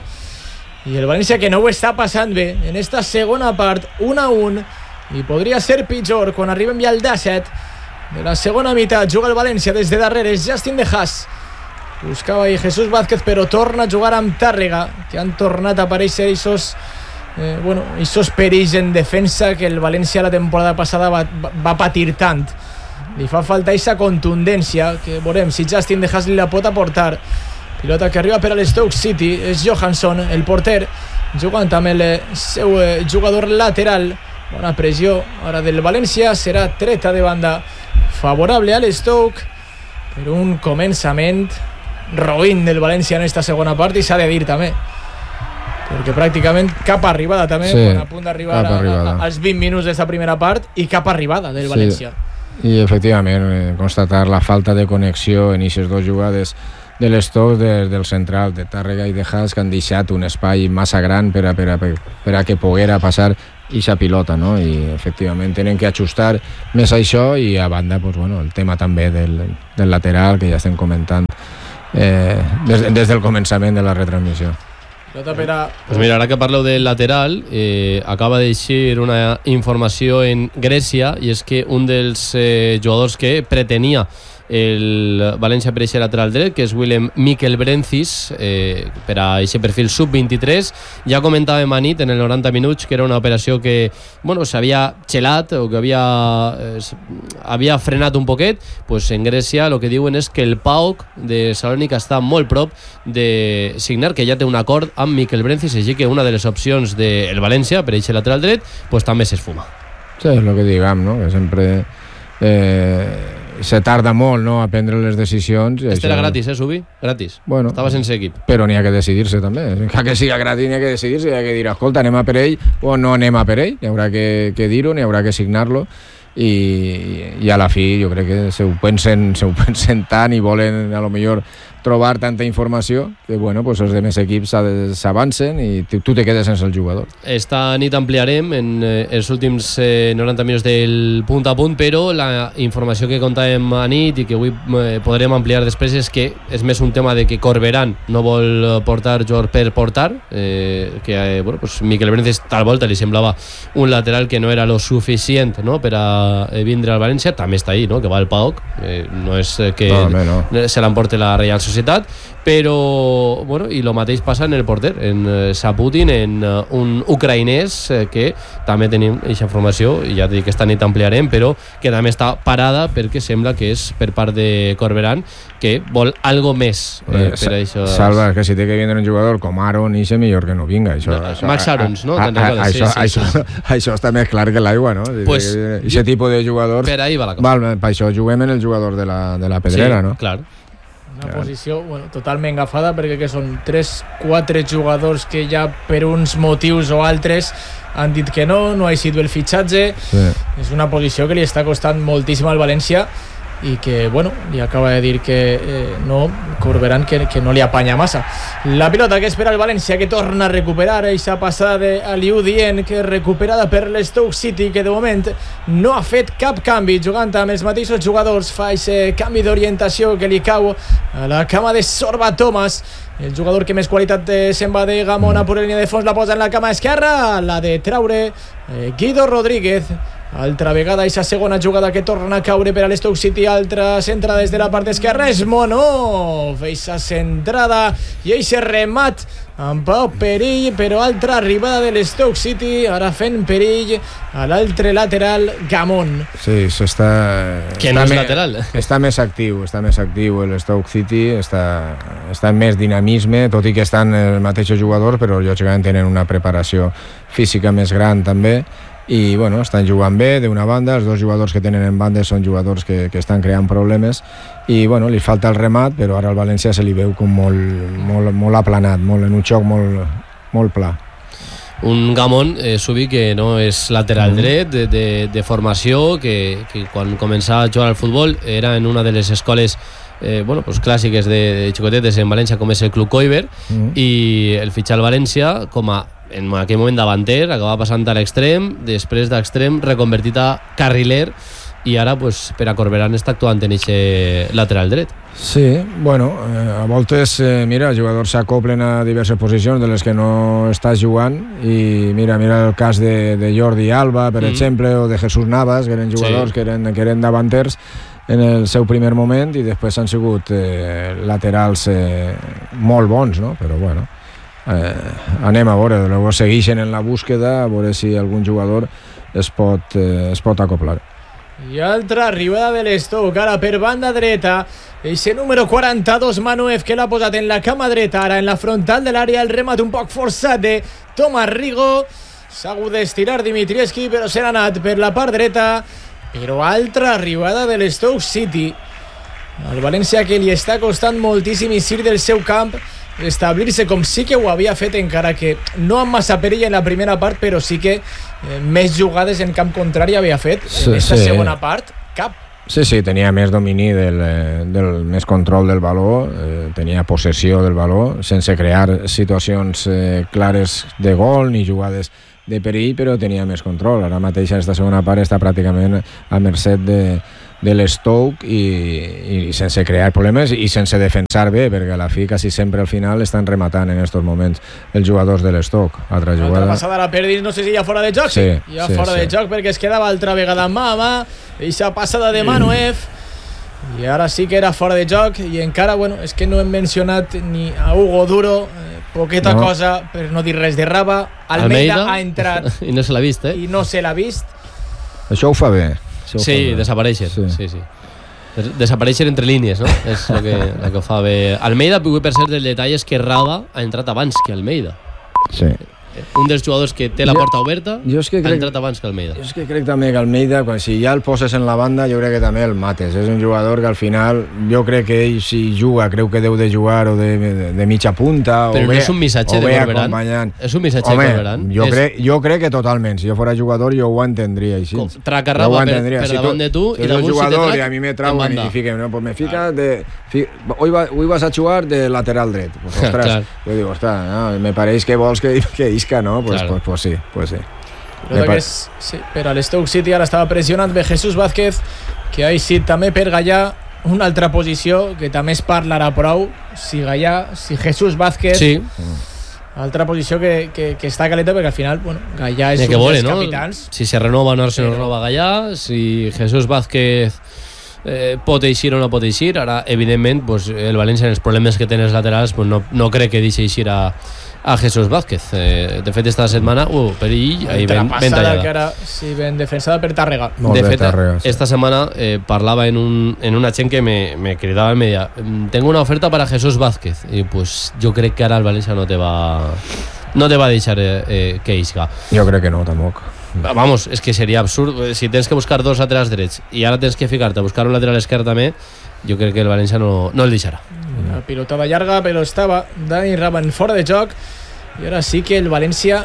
E: i el València que no ho està passant bé en esta segona part, un a un, i podria ser pitjor quan arribem ja al disset de la segona meitat. Juga el València des de darrere, és Justin De Haas. Buscava ahí Jesús Vázquez, però torna a jugar amb Tàrrega, que han tornat a aparèixer esos, eh, bueno, esos perills en defensa que el València la temporada passada va, va patir tant. Li fa falta aquesta contundència, que veurem si Justin De Haas li la pot aportar. Pilota que arriba per a l'Stoke City, és Johansson, el porter, jugant amb el seu jugador lateral, Bona pressió ara del València, serà treta de banda favorable a l'Stoke, per un començament roïn del València en esta segona part, i s'ha de dir també, perquè pràcticament cap arribada també,
F: sí,
E: a punt d'arribar als vint minuts d'esta primera part, i cap arribada del València.
F: Sí. I efectivament, eh, constatar la falta de connexió en aquestes dues jugades de l'Stoke des del central, de Tàrrega i de Haas, que han deixat un espai massa gran per a, per a, per a que poguera passar ixa pilota, no? I efectivament tenen que ajustar més això, i a banda, pues, bueno, el tema també del, del lateral, que ja estem comentant eh, des, des del començament de la retransmissió.
B: Pues mira, ara que parleu del lateral, eh, acaba d'eixir una informació en Grècia, i és que un dels eh, jugadors que pretenia el València per aquest lateral dret, que és Willem Miquelbrencis, eh, per a aquest perfil sub vint-i-tres, ja comentàvem a nit en el noranta minuts que era una operació que, bueno, s'havia xelat o que havia, eh, havia frenat un poquet. Pues en Grècia el que diuen és que el P A O K de Salònica està molt prop de signar, que ja té un acord amb Miquelbrencis, així que una de les opcions del València per a aquest lateral dret pues també s'esfuma.
F: Sí, és el que diguem, no? Que sempre eh, se tarda molt, no?, a prendre les decisions.
B: Este això... era gratis, eh, Subi? Gratis.
F: Bueno,
B: estava sense equip.
F: Però n'hi ha que decidir-se també. Ja que siga gratis n'hi ha que decidir-se, n'hi ha que dir, escolta, anem a per ell o no anem a per ell. N'hi haurà que, que dir-ho, n'hi haurà que signar-lo, i, i a la fi jo crec que se ho pensen, se ho pensen tant i volen a lo millor trobar tanta informació que, bueno, pues els demés equips s'avancen i tu te quedes sense el jugador.
B: Esta nit ampliarem en eh, els últims eh, noranta minuts del punt a punt, però la informació que contàvem a nit i que avui eh, podrem ampliar després és que és més un tema de que Corberán no vol portar jugador per portar, eh, que eh, bueno, pues Miquelbrencis tal volta li semblava un lateral que no era lo suficient, no?, per a eh, vindre al València. També està ahí, no?, que va el P A O K, eh, no és eh, que no, no. se l'emporte la Reial Societat, però bueno, i el mateix passa en el porter, en uh, Saputin, en uh, un ucraïnès uh, que també tenim aquesta informació, i ja dic que esta nit ampliarem, però que també està parada perquè sembla que és per part de Corberán, que vol algo més eh, per a això.
F: Salva, que si té que vindre un jugador com Aaron, i és millor que no vinga. Això,
B: no, això, Max Arons, no?
F: A, a, a,
B: sí,
F: això,
B: sí,
F: això,
B: sí.
F: això està més clar que l'aigua, no?
B: Pues,
F: Aquest tipus de jugadors...
B: Per ahí va la cosa.
F: Val, per això juguem en el jugador de la, de la Pedrera,
B: sí,
F: no?
B: Clar.
E: Una posició, bueno, totalment agafada, perquè que són tres quatre jugadors que ja per uns motius o altres han dit que no, no ha sigut el fitxatge. Sí. És una posició que li està costant moltíssim al València, i que, bueno, li acaba de dir que eh, no, Corberán, que, que no li apanya massa. La pilota que espera el València, que torna a recuperar aquesta passada d'Aliou Dieng, que és recuperada per l'Stoke City, que de moment no ha fet cap canvi, jugant amb els mateixos jugadors. Fa aquest canvi d'orientació que li cau a la cama de Sorba Thomas, el jugador que més qualitat se'n va de Gamon a por la línia de fons, la posa en la cama esquerra, la de traure eh, Guido Rodríguez. Altra vegada aquesta segona jugada que torna a caure per a l'Stoke City, altra centrada des de la part esquerra, és Monó, aquesta centrada i aquest remat amb Pau Perill, però altra arribada de l'Stoke City, ara fent perill a l'altre lateral, Gamon.
F: Sí, això està...
B: Que no és lateral.
F: Està més actiu, està més actiu l'Stoke City, està, està en més dinamisme, tot i que estan els mateixos jugadors, però lògicament tenen una preparació física més gran també, i bueno, estan jugant bé d'una banda. Els dos jugadors que tenen en bandes són jugadors que, que estan creant problemes, i bueno, li falta el remat, però ara al València se li veu com molt, molt, molt aplanat, molt, en un xoc molt, molt pla.
B: Un Gamon, eh, Subi, que no és lateral mm. dret de, de, de formació, que, que quan començava a jugar al futbol era en una de les escoles Eh, bueno, pues clàssiques de, de xicotetes en València, com és el Club Koiber, mm. i el fitxar al València com a, en aquell moment, davanter, acaba passant a l'extrem, després d'extrem reconvertit a carriler, i ara pues, per a Corberán està actuant en aquest lateral dret.
F: Sí, bueno, eh, a voltes eh, mira, els jugadors s'acoplen a diverses posicions de les que no estàs jugant, i mira, mira el cas de, de Jordi Alba, per mm. exemple, o de Jesús Navas, que eren jugadors sí. que, eren, que eren davanters en el seu primer moment, i després han sigut eh, laterals eh, molt bons, no? Però bueno, eh, anem a veure, llavors segueixen en la búsqueda, a veure si algun jugador es pot, eh, es pot acoplar.
E: I altra arribada de l'Stoke, ara per banda dreta, eixe número quaranta-dos, Manuef, que l'ha posat en la cama dreta, ara en la frontal de l'àrea, el remat un poc forçat de Tomàs Rigo, s'ha hagut d'estirar Dimitrievski, però se n'ha anat per la part dreta. Però altra arribada de l'Stoke City. El València, que li està costant moltíssim eixir del seu camp, establir-se com sí que ho havia fet, encara que no amb massa perill en la primera part, però sí que eh, més jugades en camp contrari havia fet.
F: Sí,
E: en aquesta
F: sí.
E: segona part, cap.
F: Sí, sí, tenia més domini, del, del més control del valor, eh, tenia possessió del valor, sense crear situacions eh, clares de gol ni jugades de perill, però tenia més control. Ara mateix aquesta segona part està pràcticament a mercè de, de l'Stoke i, i sense crear problemes i sense defensar bé, perquè a la fi quasi sempre al final estan rematant en aquests moments els jugadors de l'Stoke. Altra jugada.
E: Altra passada la perdis, no sé si ja fora de joc.
F: Sí,
E: ja
F: sí,
E: fora
F: sí.
E: de joc, perquè es quedava altra vegada mà a mà. Eixa passada de Manoev. I ara sí que era fora de joc. I encara, bueno, és que no hem mencionat ni a Hugo Duro, eh, poqueta no. cosa, per no dir res de Raba. Almeida, Almeida ha entrat
B: i no se l'ha vist, eh?
E: I no se l'ha vist.
F: Això ho fa bé. Això ho
B: sí,
F: fa bé.
B: desaparèixer. Sí. Sí, sí. Des desaparèixer entre línies, no? És el que, el que fa bé. Almeida, per cert, el detall és que Raba ha entrat abans que Almeida.
F: Sí.
B: Un dels jugadors que té la
F: jo,
B: porta oberta
F: jo és que crec,
B: ha entrat abans que Almeida.
F: Jo és que crec també que Almeida, quan si ja el poses en la banda, jo crec que també el mates. És un jugador que al final, jo crec que ell si juga, creu que deu de jugar o de, de, de mitja punta,
B: però
F: o
B: no
F: bé,
B: és un missatge de Corberán. És un missatge
F: Home,
B: de Corberán.
F: Jo,
B: és...
F: crec, jo crec que totalment. Si jo fos jugador, jo ho entendria així.
B: Traca Raba per, per
F: si
B: davant de tu,
F: si
B: i damunt si te trac,
F: i a mi me trauen i fiquen, no? Pues me fica de... Fi, hoy, va, hoy vas a jugar de lateral dret. Pues, ostras, jo digo, ostras, no, me pareix que vols que, que isca, no? Pues,
B: claro.
F: pues, pues sí, pues sí.
E: Però, que és, sí, però a l'Stoke City ara estava pressionant bé Jesús Vázquez, que ha eixit també per Gallà, una altra posició que també es parlarà prou, si Gallà, si Jesús Vázquez...
B: Sí.
E: Altra posició que, que, que està calenta, perquè al final, bueno, Gallà és un
B: vole,
E: dels
B: no?
E: capitans.
B: Si se renova o no se però... renova Gallà, si Jesús Vázquez eh, pot eixir o no pot eixir. Ara, evidentment, pues, el València, en els problemes que té els laterals, pues, no, no crec que deixi eixir a, a Jesús Vázquez. Eh, de fet, esta setmana, uh, perill, ahí ben, ben tallada.
E: Que ara, sí, ben defensada per Tàrrega.
F: Molt
B: de
F: bé,
B: fet,
F: Tàrrega, sí.
B: Esta setmana eh, parlava en, un, en una gent que me, me cridava en media. Tengo una oferta para Jesús Vázquez. I pues jo crec que ara el València no te va... no te va a deixar eh, eh, que isca.
F: Jo crec que no, tampoc.
B: Vamos, és que seria absurd. Si tens que buscar dos laterals drets i ara tens que ficar-te a buscar un lateral esquerre també, jo crec que el València no, no el deixarà.
E: La pilotada llarga, però estava Dani Raban fora de joc, i ara sí que el València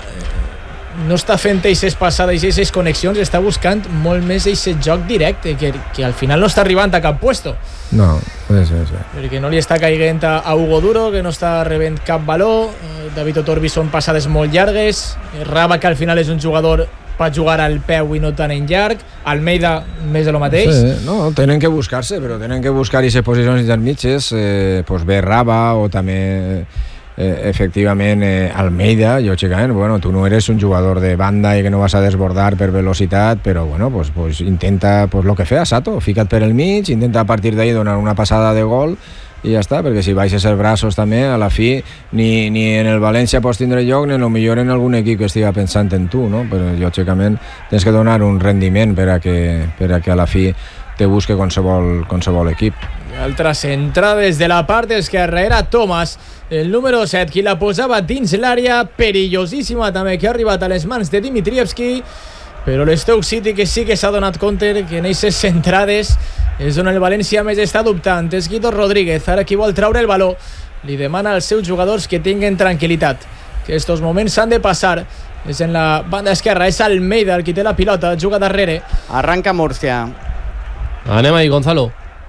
E: no està fent eixes passades i eixes connexions, està buscant molt més eixes joc directe, que, que al final no està arribant a cap puesto.
F: No, sí, sí, sí.
E: Perquè no li està caiguent a, a Hugo Duro, que no està rebent cap valor. eh, David Otorbi són passades molt llargues. eh, Raba, que al final és un jugador per jugar al peu i no tant en llarg. Almeida, més de lo mateix.
F: Sí, no, tenen que buscar-se, però tenen que buscar aquestes posicions intermitges, eh, pues bé Raba o també... Eh, efectivament eh, Almeida, lògicament, bueno, tu no eres un jugador de banda i que no vas a desbordar per velocitat, però bueno, pues, pues intenta pues, lo que fea Sato, fica't per el mig, intenta a partir d'ahí donar una passada de gol i ja està, perquè si baixes els braços també, a la fi ni, ni en el València pots tindre lloc ni millor en algun equip que estiga pensant en tu, no? Però lògicament tens que donar un rendiment per a que, per a que a la fi te busque qualsevol, qualsevol equip.
E: Altra centrada des de la part esquerra era Thomas, el número set, qui la posava dins l'àrea, perillosíssima també, que ha arribat a les mans de Dimitrievski, però l'Stoke City, que sí que s'ha donat compte que en aquestes centrades és on el València més està dubtant. És Guido Rodríguez, ara qui vol treure el valor, li demana als seus jugadors que tinguin tranquil·litat, que estos moments s'han de passar. És en la banda esquerra, és Almeida el qui té la pilota, juga darrere.
C: Arranca Múrcia.
B: Anem ahí, Gonzalo.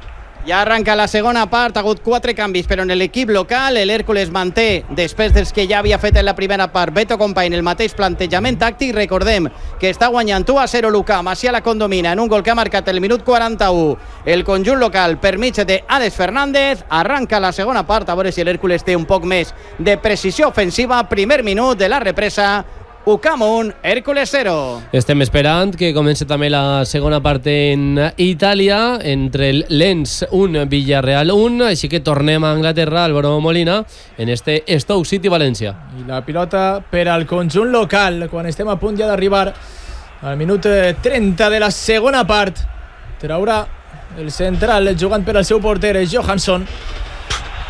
C: Ja arranca la segona part, ha hagut quatre canvis, però en l'equip local l'Hèrcules manté, després dels que ja havia fet en la primera part, Beto Company, el mateix plantejament tàctic. Recordem que està guanyant u a zero Lucà, Macià la condomina en un gol que ha marcat el minut quaranta-u. El conjunt local per mig de Alex Fernández. Arranca la segona part, a veure si l'Hèrcules té un poc més de precisió ofensiva. Primer minut de la represa. U C A M un, Hèrcules zero.
B: Estem esperant que comenci també la segona part en Itàlia, entre el Lens un, Villarreal un, així que tornem a Anglaterra, Álvaro Molina, en este Stoke City València.
E: I la pilota per al conjunt local, quan estem a punt ja d'arribar al minut trenta de la segona part. Traurà el central jugant per al seu porter, Johansson.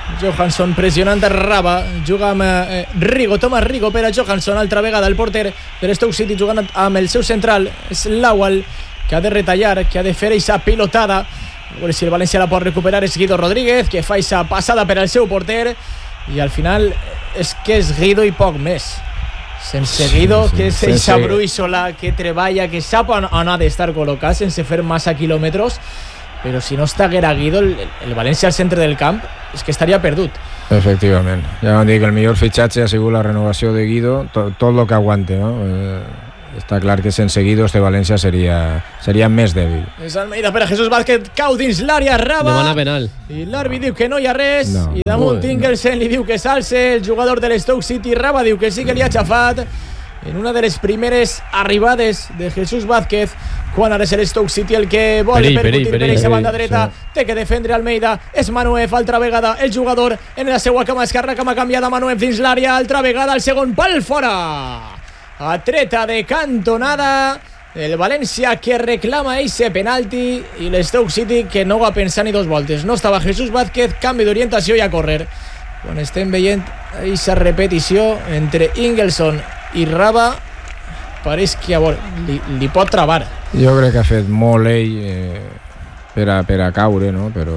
E: Johansson pressionant Raba, juga amb eh, Rigo, Tomàs Rigo per a Johansson, altra vegada el porter per Stoke City jugant amb el seu central, és Lawal, que ha de retallar, que ha de fer aquesta pilotada. A veure si el València la pot recuperar, és Guido Rodríguez, que fa aquesta passada per al seu porter, i al final és que és Guido i poc més. Sense Guido, sí, sí. que és eixa brúixola, que treballa, que sap on, on ha d'estar col·locat sense fer massa quilòmetres, però si no estiguera Guido, el, el València al centre del camp, és que estaria perdut.
F: Efectivament. Ja vam dir que el millor fitxatge ha sigut la renovació de Guido, tot, tot el que aguante, no? Eh, està clar que sense Guido este València seria, seria més dèbil.
E: És Almeida per a Jesús Vázquez, cau dins l'àrea, Raba.
B: Demana penal.
E: I l'àrbit diu que no hi ha res,
F: no.
E: i damunt Ingelsen li diu que s'alce, el jugador de l'Stoke City, Raba diu que sí que li ha xafat en una de les primeres arribades de Jesús Vázquez, quan ara és el Stoke City el que vol
B: perill,
E: percutir
B: perill,
E: per aquesta banda
B: perill,
E: dreta,
B: sí.
E: té que defendre Almeida, és Manuef, altra vegada el jugador en la seva cama esquerra, que m'ha canviat a Manuef dins l'àrea, altra vegada el segon pal fora, a treta de cantonada, el València que reclama eixe penalti i l'Stoke City que no va pensar ni dos voltes, no estava Jesús Vázquez, canvi d'orientació i a córrer. Quan estem veient eixa repetició entre Ingelson i Raba, pareix que li, li pot travar.
F: Jo crec que ha fet molt ell eh, per, a, per a caure, no? Però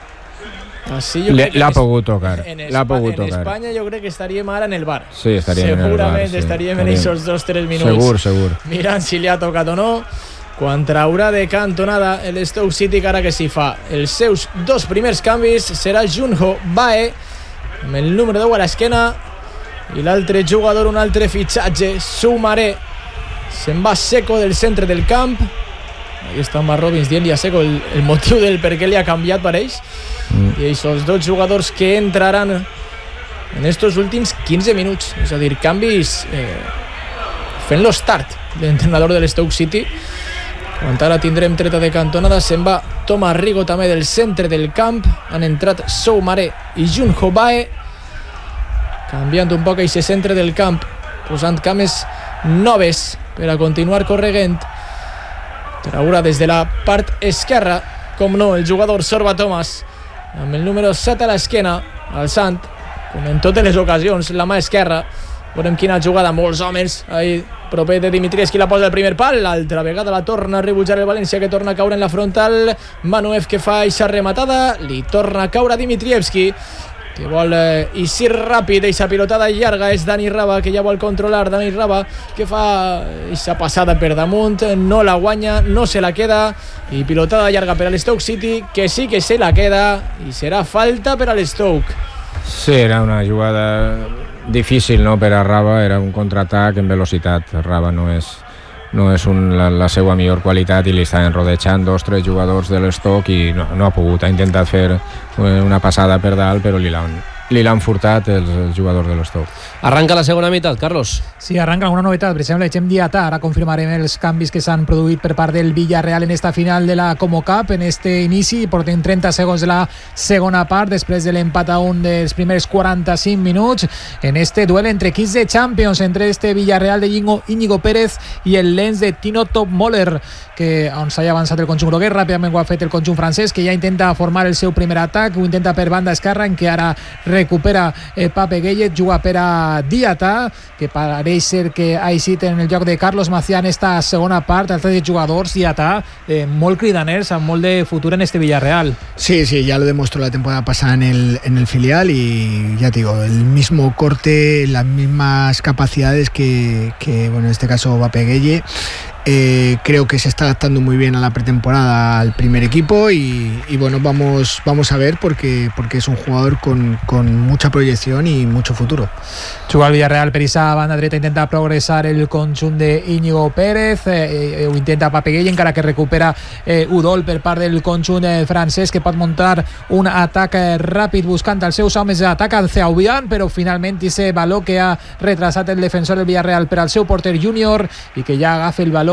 F: l'ha pogut tocar. L'ha pogut tocar.
E: En Espanya jo crec que estaríem ara en el bar.
F: Sí, estaríem en el bar.
E: Segurament sí, estaríem en aquests dos tres minuts.
F: Segur, segur.
E: Mirant si li ha tocat o no. Quan traurà de cantonada el Stoke City, que ara que s'hi fa els seus dos primers canvis, serà Junho Bae, amb el número deu a l'esquena, i l'altre jugador, un altre fitxatge, Soumaré, se'n va Seco del centre del camp. Ahí està Marc Robbins dient-li a Seco el, el motiu del per què li ha canviat per ells. Mm. I ells són els dos jugadors que entraran en estos últims quinze minuts, és a dir, canvis eh, fent-lo start l'entrenador de l'Stoke City. Quan ara tindrem treta de cantonada, se'n va Tomàs Rigo també del centre del camp, han entrat Soumaré i Junho Bae, canviant un poc aquest centre del camp, posant cames noves per a continuar corregent. Traurà des de la part esquerra, com no, el jugador Sorba Thomas, amb el número set a l'esquena, alçant, com en totes les ocasions, la mà esquerra. Veurem quina jugada, molts homes ahí, proper de Dimitrievski, la posa el primer pal, l'altra vegada la torna a rebutjar el València, que torna a caure en la frontal. Manuef, que fa eixa rematada, li torna a caure Dimitrievski, que vol eh, eixir ràpid, eixa pilotada llarga, és Dani Raba, que ja vol controlar. Dani Raba, que fa eixa passada per damunt, no la guanya, no se la queda, i pilotada llarga per a l'Stoke City, que sí que se la queda, i serà falta per a l'Stoke.
F: Sí, era una jugada difícil, no?, per a Raba, era un contraatac en velocitat. Raba no és, no és un, la, la seva millor qualitat, i li estan rodejant dos tres jugadors de l'Stoke i no, no ha pogut, ha intentat fer una passada per dalt, però li l'han li l'han furtat els, els jugadors de l'Stoke.
B: Arranca la segona meitat, Carlos.
A: Sí, arranca una novetat, per exemple, Gem Diatà. Ara confirmarem els canvis que s'han produït per part del Villarreal en esta final de la Como Cup, en este inici. Portem trenta segons de la segona part, després de l'empat a un dels primers quaranta-cinc minuts, en este duel entre equips de Champions, entre este Villarreal de Íñigo Pérez i el Lens de Tino Topmoller, que on s'ha avançat el conjunt groguer, ràpidament ho ha fet el conjunt francès, que ja intenta formar el seu primer atac, ho intenta per banda esquerra, en què ara recupera eh, Pape Gueye, juga per a Diatà, que pareix ser que ha eixit en el lloc de Carlos Macià en esta segona part. Els tres jugadors Diatà eh, molt cridaners, amb molt de futur en este Villarreal.
D: Sí, sí, ya lo demostró la temporada pasada en el, en el filial, y ya te digo, el mismo corte, las mismas capacidades que, que bueno, en este caso Pape Gueye. Eh, creo que se está adaptando muy bien a la pretemporada al primer equipo, y, y bueno, vamos, vamos a ver, porque, porque es un jugador con, con mucha proyección y mucho futuro.
A: Juga el Villarreal per esa banda dreta, intenta progressar el conjunt de Íñigo Pérez, eh, eh, ho intenta Pape Gueye, encara que recupera eh, Udol per part del conjunt eh, francès, que pot muntar un atac eh, ràpid buscant els seus homes d'atac al Ceaubian, però finalment ese baló que ha retrasat el defensor del Villarreal per al seu porter júnior, i que ja agafa el baló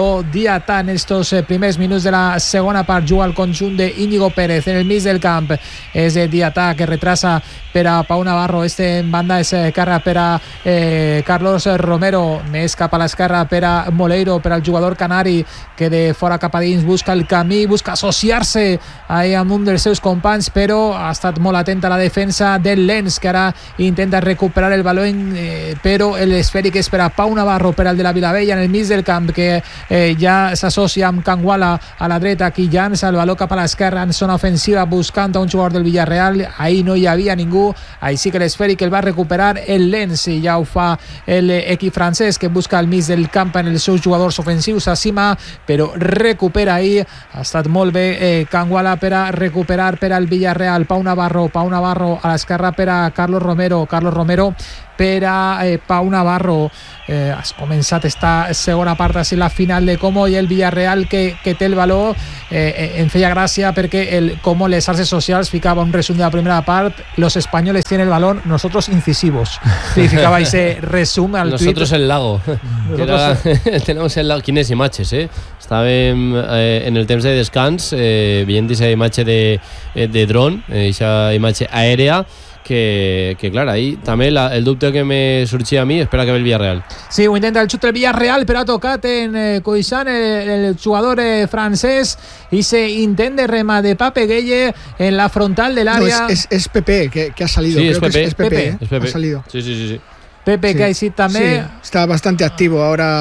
A: baló Diatà en estos eh, primers minuts de la segona part. Juga el conjunt d'Íñigo Pérez en el mig del camp. És eh, Diatà que retrasa per a Pau Navarro. Este en banda és esquerra per a eh, Carlos Romero, més cap a l'esquerra per a Moleiro, per al jugador canari que de fora cap a dins busca el camí, busca associar-se ahí amb un dels seus companys, però ha estat molt atent a la defensa del Lens, que ara intenta recuperar el baló, eh, però l'esfèric és per a Pau Navarro, per al de la Vilavella en el mig del camp, que eh, ja s'associa amb Kanguala a la dreta. Aquí llança el baló cap a l'esquerra en zona ofensiva buscant a un jugador del Villarreal. Ahí no hi havia ningú, així que l'esfèric el va recuperar el Lens, i ja ho fa l'equip francès, que busca al mig del camp en els seus jugadors ofensius a cima, però recupera ahí. Ha estat molt bé eh, Kanguala per a recuperar per al Villarreal. Pau Navarro, Pau Navarro a l'esquerra per a Carlos Romero, Carlos Romero per a eh, Pau Navarro. Eh, has començat esta segona part, així la final de Como, i el Villarreal que, que té el baló. Eh, em feia gràcia perquè el Como, les xarxes socials, ficava un resum de la primera part: los españoles tienen el balón, nosotros incisivos. Y ficava ese resum al
B: nosotros
A: tuit.
B: El lago. Era, tenemos el lago. Quines imatges, eh? Estàvem eh, en el temps de descans eh, veient aquesta imatge de, de dron, aquesta imatge aèrea, que, que clar, ahí també la, el dubte que me sorgia a mi, espera que ve el Villarreal.
A: Sí, ho intenta el xut del Villarreal, però ha tocat en eh, Coixant, el, el jugador eh, francès, i se intent de rema de Pape Gueye en la frontal del área.
D: No, es, es, es Pepe que, que ha salido.
B: Sí,
D: Creo
B: es Pepe.
D: Que es, es Pepe,
A: Pepe.
D: ¿eh?
B: Es Pepe.
D: Ha salido.
B: Sí, sí, sí, sí.
A: Pepe,
D: Sí,
A: que ahí sí también.
D: sí, está bastante activo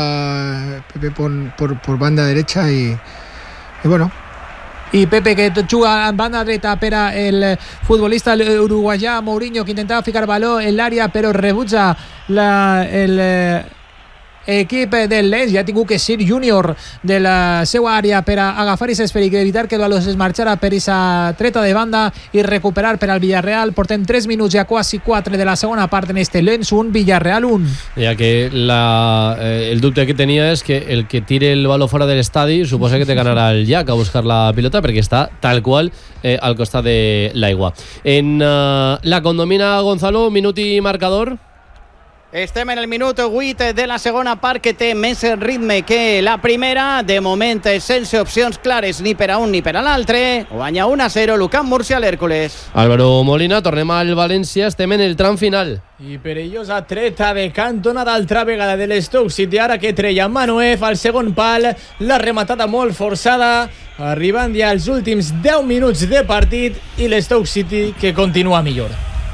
D: ahora Pepe por, por, por banda derecha y, y bueno.
A: I Pepe, que juga en banda dreta per a el futbolista uruguaià Mourinho, que intentava ficar baló en l'àrea però rebutja la, el eh, equip del Lens. Ja ha tingut que ser júnior de la seva àrea per a agafar aquest esfèric i evitar que el baló es marxara per aquesta treta de banda i recuperar per al Villarreal. Portem tres minuts, ja quasi quatre de la segona part en este Lens un, Villarreal un.
B: Ja que la, eh, el dubte que tenia és que el que tire el baló fora de l'estadi suposa que té que anar al llac a buscar la pilota, perquè està tal qual eh, al costat de l'aigua. En uh, la condomina Gonzalo, minut i marcador.
C: Estem en el minut vuit de la segona part, que té més ritme que la primera. De moment, sense opcions clares ni per a un ni per a l'altre. Guanya un a zero l'Ucamp Múrcia a l'Hèrcules.
B: Álvaro Molina, tornem al València, estem en el tram final.
E: I perillosa treta de cantona d'altra vegada de l'Stoke City, ara que treia Manuef al segon pal, la rematada molt forçada, arribant ja als últims deu minuts de partit, i l'Stoke City que continua millor.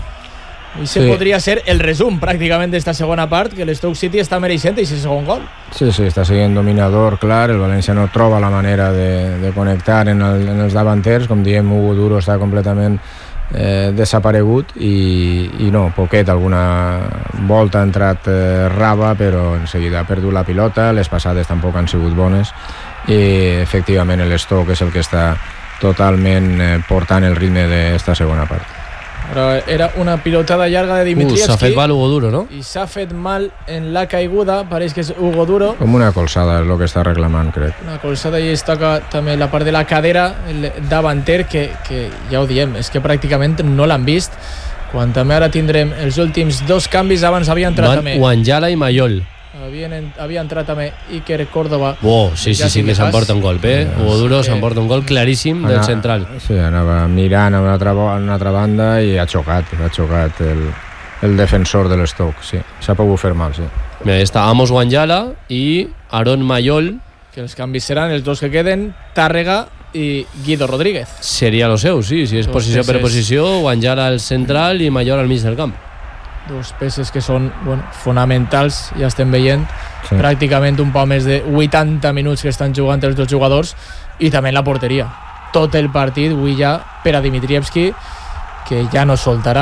E: I se sí. podria ser el resum pràcticament d'esta segona part, que l'Stoke City està mereixent aquest segon gol.
F: Sí, sí, està sent dominador, clar. El València no troba la manera de, de connectar en, el, en els davanters. Com diem, Hugo Duro està completament eh, desaparegut i, i no, poquet, alguna volta ha entrat eh, Raba, però en seguida ha perdut la pilota. Les passades tampoc han sigut bones i efectivament l'Stoke és el que està totalment eh, portant el ritme d'esta segona part.
E: Però era una pilotada llarga de Dimitrievski.
B: Uh, s'ha fet mal Hugo Duro, no?
E: I s'ha fet mal en la caiguda, pareix que és Hugo Duro.
F: Com una colzada és el que està reclamant, crec.
E: Una colzada, i es toca també la part de la cadera, el davanter, que, que ja ho diem, és que pràcticament no l'han vist, quan també ara tindrem els últims dos canvis. Abans havia entrat
B: Van
E: també
B: Wanjala i Mayol.
E: Havia, havia entrat també Iker Córdoba.
B: Oh, sí, sí, sí, que s'emporta un gol, eh? Hugo Duro s'emporta un gol claríssim del central.
F: Sí, anava mirant a una altra, a una altra banda i ha xocat, ha xocat el, el defensor de l'Stoke, sí. S'ha pogut fer mal, sí.
B: Mira, està Amos Wanjala i Aaron Mayol.
E: Que els canvis seran els dos que queden, Tàrrega i Guido Rodríguez.
B: Seria lo seu, sí, si és dos posició peces per posició, Wanjala al central i Mayol al mig del camp.
E: Dos peces que són, bueno, fonamentals, ja estem veient,
F: sí.
E: Pràcticament un poc més de vuitanta minuts que estan jugant els dos jugadors, i també en la porteria. Tot el partit, avui ja, per a Dimitrievski, que ja no soltarà.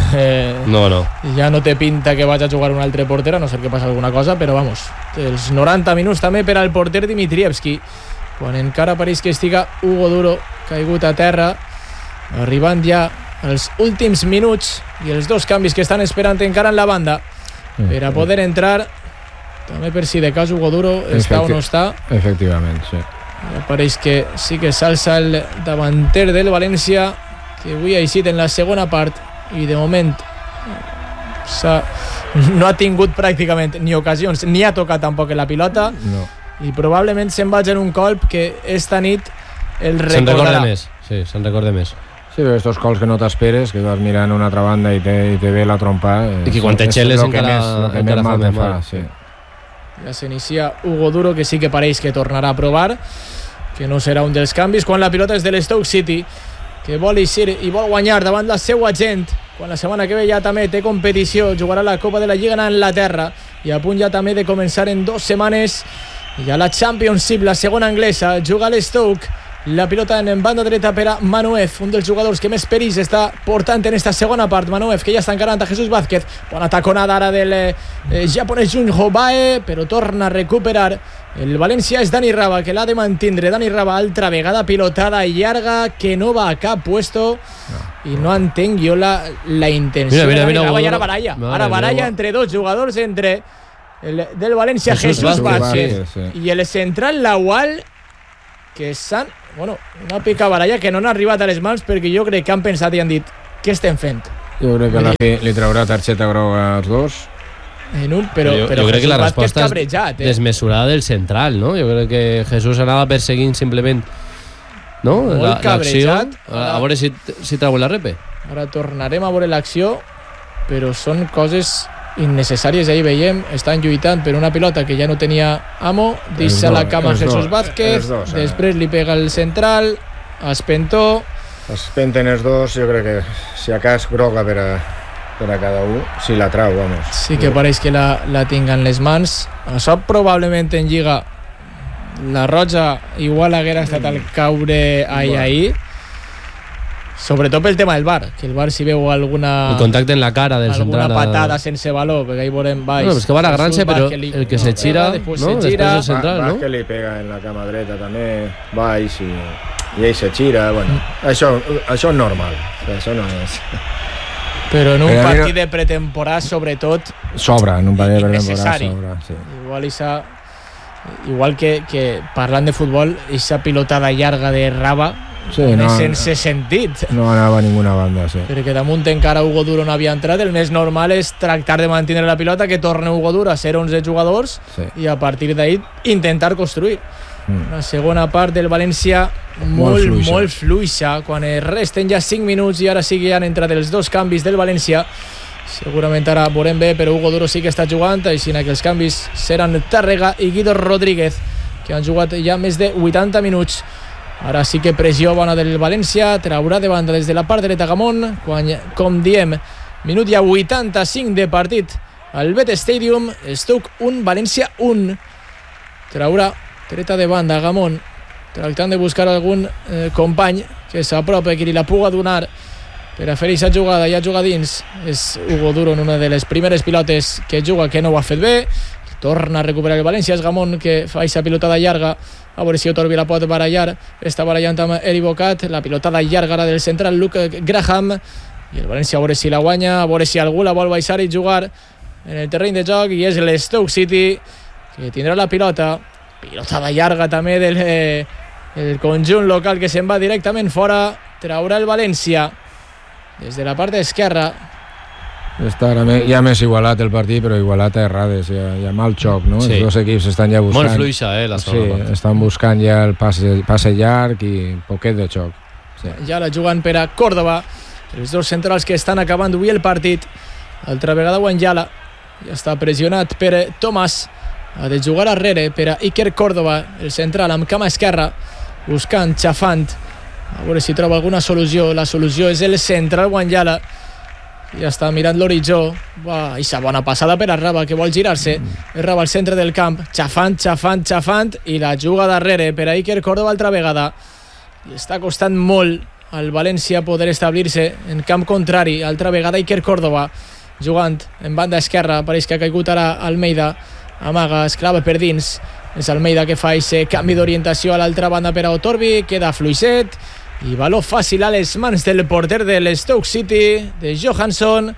E: Eh,
B: no, no.
E: Ja no té pinta que vagi a jugar un altre porter, a no ser que passi alguna cosa, però vamos, els noranta minuts també per al porter Dimitrievski, quan encara pareix que estiga Hugo Duro caigut a terra, arribant ja els últims minuts i els dos canvis que estan esperant encara en la banda per a poder entrar, també per si de cas Hugo Duro està o no està.
F: Efectivament, sí.
E: Ja pareix que sí que s'alça el davanter del València, que avui ha eixit en la segona part i de moment no ha tingut pràcticament ni ocasions, ni ha tocat tampoc la pilota.
F: No.
E: i probablement se'n vagi en un colp que esta nit el recordarà.
B: Se'n recorda més, sí, se'n recorda més.
F: Sí, però estos cols que no t'esperes, que vas mirant a una altra banda i te, i te ve la trompa...
B: I que quan te xeles encara,
F: més, que
B: encara
F: més mal
B: fa
F: te fa,
B: mal.
F: sí.
E: Ja s'inicia Hugo Duro, que sí que pareix que tornarà a provar, que no serà un dels canvis, quan la pilota és de l'Stoke City, que vol eixir i vol guanyar davant la seva gent, quan la setmana que ve ja també té competició, jugarà la Copa de la Lliga en Anglaterra, i a punt ja també de començar en dues setmanes ja la Championship, la segona anglesa, juga l'Stoke, la pilota en banda dreta per a Manuef, un dels jugadors que més perills està portant en esta segona part. Manuef, que ja està encarant a Jesús Vázquez, bona taconada ara del eh, japonès Junho Bae, però torna a recuperar el València. És Dani Raba, que l'ha de mantindre. Dani Raba, altra vegada pilotada llarga que no va a cap puesto, no, i no entenc jo la, la intenció.
B: Mira, mira, mira,
E: Raba,
B: mira,
E: i ara baralla,
B: mare
E: ara baralla
B: meva.
E: entre dos jugadors, entre el del València
B: Jesús
E: Jesús
B: Vázquez,
E: Vázquez
F: sí.
E: i el central Lawal, que s'han... Bueno, una pica baralla que no han arribat a les mans, perquè jo crec que han pensat i han dit què estem fent?
F: Jo crec que la fi li traurà targeta groga als dos.
E: En un, però,
B: jo,
E: però
B: jo crec que la resposta és
E: cabrejat, eh?
B: desmesurada del central, no? Jo crec que Jesús anava perseguint simplement, no?
E: Molt
B: La- l'acció,
E: cabrejat.
B: a, a veure si, si trau la repe.
E: Ara tornarem a veure l'acció, però són coses innecessàries. Ahir veiem, estan lluitant per una pilota que ja no tenia amo, deixa la cama
F: els
E: Jesús
F: dos,
E: Vázquez,
F: els dos, eh?
E: després li pega el central, Espentó,
F: Es penten els dos, jo crec que si a cas groga per a, per a cada un, si la trau, vamos.
E: sí que pareix que la, la tinga en les mans. Això probablement en Lliga la roja igual haguera estat al caure ahir ahir, sobretot pel tema del V A R, que el V A R si veu alguna
B: El contacte en la cara del
E: alguna
B: central.
E: patada sense valor, perquè ahí veurem baix.
B: No, però és que va agarrant-se,
E: Jesús
B: però
E: Vázquez li-
B: el que se gira,
E: després
B: no?
E: se gira,
B: Després el central,
F: Va,
B: no?
F: que li pega en la cama dreta també, baix i, i ell se gira, bueno, això, això és normal, això no és...
E: però en un
F: Però mira-
E: partit de pretemporada sobretot
F: Sobra, en un parell de temporada
E: innecessari.
F: sobra, sí.
E: igual esa, igual que, que parlant de futbol, esa pilotada llarga de Raba
F: Sí,
E: no,
F: no,
E: sense sentit,
F: no anava a ninguna banda, sí.
E: perquè damunt encara Hugo Duro no havia entrat. El més normal és tractar de mantenir la pilota, que torni Hugo Duro a ser onze jugadors,
F: Sí.
E: i a partir d'ahí intentar construir.
F: Mm.
E: Una segona part del València
F: Molt
E: molt,
F: fluixa.
E: molt fluixa, quan es resten ja cinc minuts i ara sí que han entrat els dos canvis del València. Segurament ara veurem bé, però Hugo Duro sí que està jugant, així que els canvis seran Tàrrega i Guido Rodríguez, que han jugat ja més de vuitanta minuts. Ara sí que pressió bona del València, traurà de banda des de la part dreta Gamón, quan, com diem, minut ja vuitanta-cinc de partit al Bet Stadium. Stoke un, València un. Traurà dreta de banda Gamón, tractant de buscar algun eh, company que s'apropi, que li la puga donar per a fer aquesta jugada. Ja juga dins, és Hugo Duro en una de les primeres pilotes que juga, que no ho ha fet bé. Torna a recuperar el València, és Gamón que fa aquesta pilotada llarga, a veure si Otorbi la pot barallar. Està barallant amb Eri Bocat, la pilotada llarga ara del central Luke Graham, i el València a veure si la guanya, a veure si algú la vol baixar i jugar en el terreny de joc, i és l'Stoke City que tindrà la pilota. Pilotada llarga també del eh, el conjunt local, que se'n va directament fora. Traurà el València des de la part esquerra.
F: Està ara me- ja més igualat el partit, però igualat a errades, hi ha, hi ha mal xoc, no?
B: Sí.
F: Els dos equips estan ja buscant...
B: Molt fluixa, eh, la
F: Sí,
B: segona part.
F: estan buscant ja el passe, passe llarg i poquet de xoc. Sí.
E: Ja la jugant per a Córdoba, els dos centrals que estan acabant avui el partit. Altra vegada Wanjala, ja està pressionat per Tomàs, ha de jugar arrere per a Iker Córdoba, el central amb cama esquerra, buscant, xafant, a veure si troba alguna solució. La solució és el central Wanjala, ja està mirant l'horitzó. Buah, ixa bona passada per a Raba, que vol girar-se. Mm. Raba al centre del camp, xafant, xafant, xafant, i la juga darrere per a Iker Córdoba altra vegada. Li està costant molt al València poder establir-se en camp contrari. Altra vegada Iker Córdoba jugant en banda esquerra, pareix que ha caigut ara Almeida, amaga, esclava per dins, és Almeida que fa aquest canvi d'orientació a l'altra banda per a Otorbi, queda fluixet i valor fàcil a les mans del porter de l'Stoke City, de Johansson,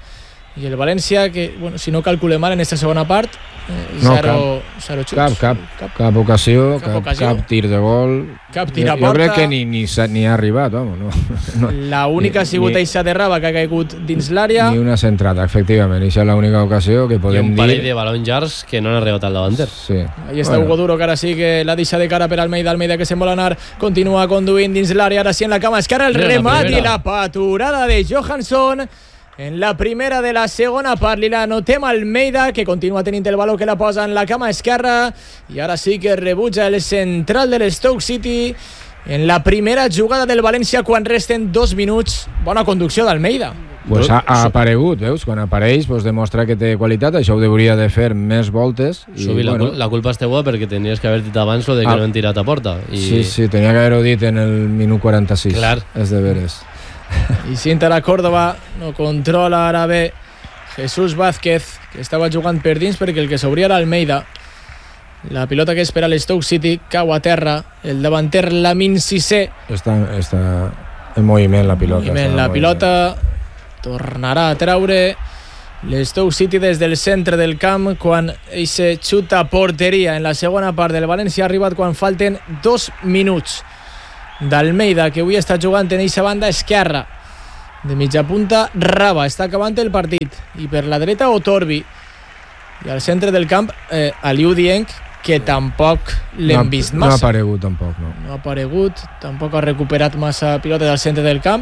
E: i el València, que bueno, si no calculem mal en aquesta segona part, eh,
F: no,
E: zero, zero xuts.
F: Cap, cap, cap, cap ocasió, cap, cap, ocasió. Cap tir de gol.
E: Cap tir a
F: porta. Jo crec que ni, ni, ni ha arribat, home. No, no.
E: La única ha sigut eixa de Raba, que ha caigut dins l'àrea.
F: Ni una centrada, efectivament. Eixa és l'única ocasió que podem dir.
B: I un parell de balons llargs que no han arribat al davanter.
F: Sí.
E: Ahí està bueno. Hugo Duro, que ara sí que la deixa de cara per Almeida. Almeida que se'n vol anar, continua conduint dins l'àrea, ara sí en la cama esquerra, el remat i la paturada de Johansson. En la primera de la segona part li la notem Almeida, que continua tenint el baló, que la posa en la cama esquerra, i ara sí que rebutja el central de l'Stoke City en la primera jugada del València quan resten dos minuts. Bona conducció d'Almeida.
F: Pues ha, ha aparegut, veus? Quan apareix pues demostra que té qualitat. Això ho hauria de fer més voltes. I,
B: Subi, bueno, la, la culpa és teua perquè tenies que haver dit abans lo de que ah. no han tirat a porta. I...
F: Sí, sí, tenia que haver-ho dit en el minut quaranta-sis.
B: Clar.
F: És de veres.
E: I Cinta la Córdoba no controla ara bé Jesús Vázquez, que estava jugant per dins perquè el que s'obria era Almeida. La pilota que espera l'Stoke City cau a terra, el davanter Lamin Cissé
F: està, està en moviment la pilota,
E: moviment, la pilota tornarà a treure l'Stoke City des del centre del camp quan eixe xuta porteria en la segona part del València ha arribat quan falten dos minuts. D'Almeida, que avui està jugant en eixa banda esquerra, de mitja punta Raba, està acabant el partit, i per la dreta Otorbi, i al centre del camp eh, Aliou Dieng, que tampoc l'hem
F: no,
E: vist
F: no
E: massa
F: ha aparegut tampoc, no.
E: no ha aparegut, tampoc ha recuperat massa pilotes al centre del camp.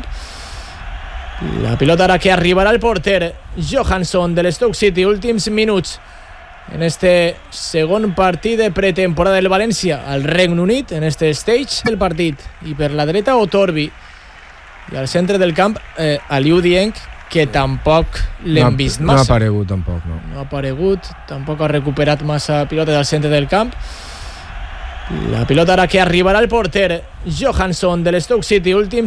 E: La pilota ara que arribarà al porter Johansson de l'Stoke City, últims minuts en este segon partit de pretemporada del València al Regne Unit, en este stage del partit, i per la dreta Otorbi, i al centre del camp eh, Aliou Dieng, que tampoc l'hem
F: no,
E: vist massa.
F: No ha aparegut tampoc, no.
E: No ha aparegut, tampoc ha recuperat massa pilotes al centre del camp. La pilota ara que arribarà al porter Johansson de l'Stoke City, últims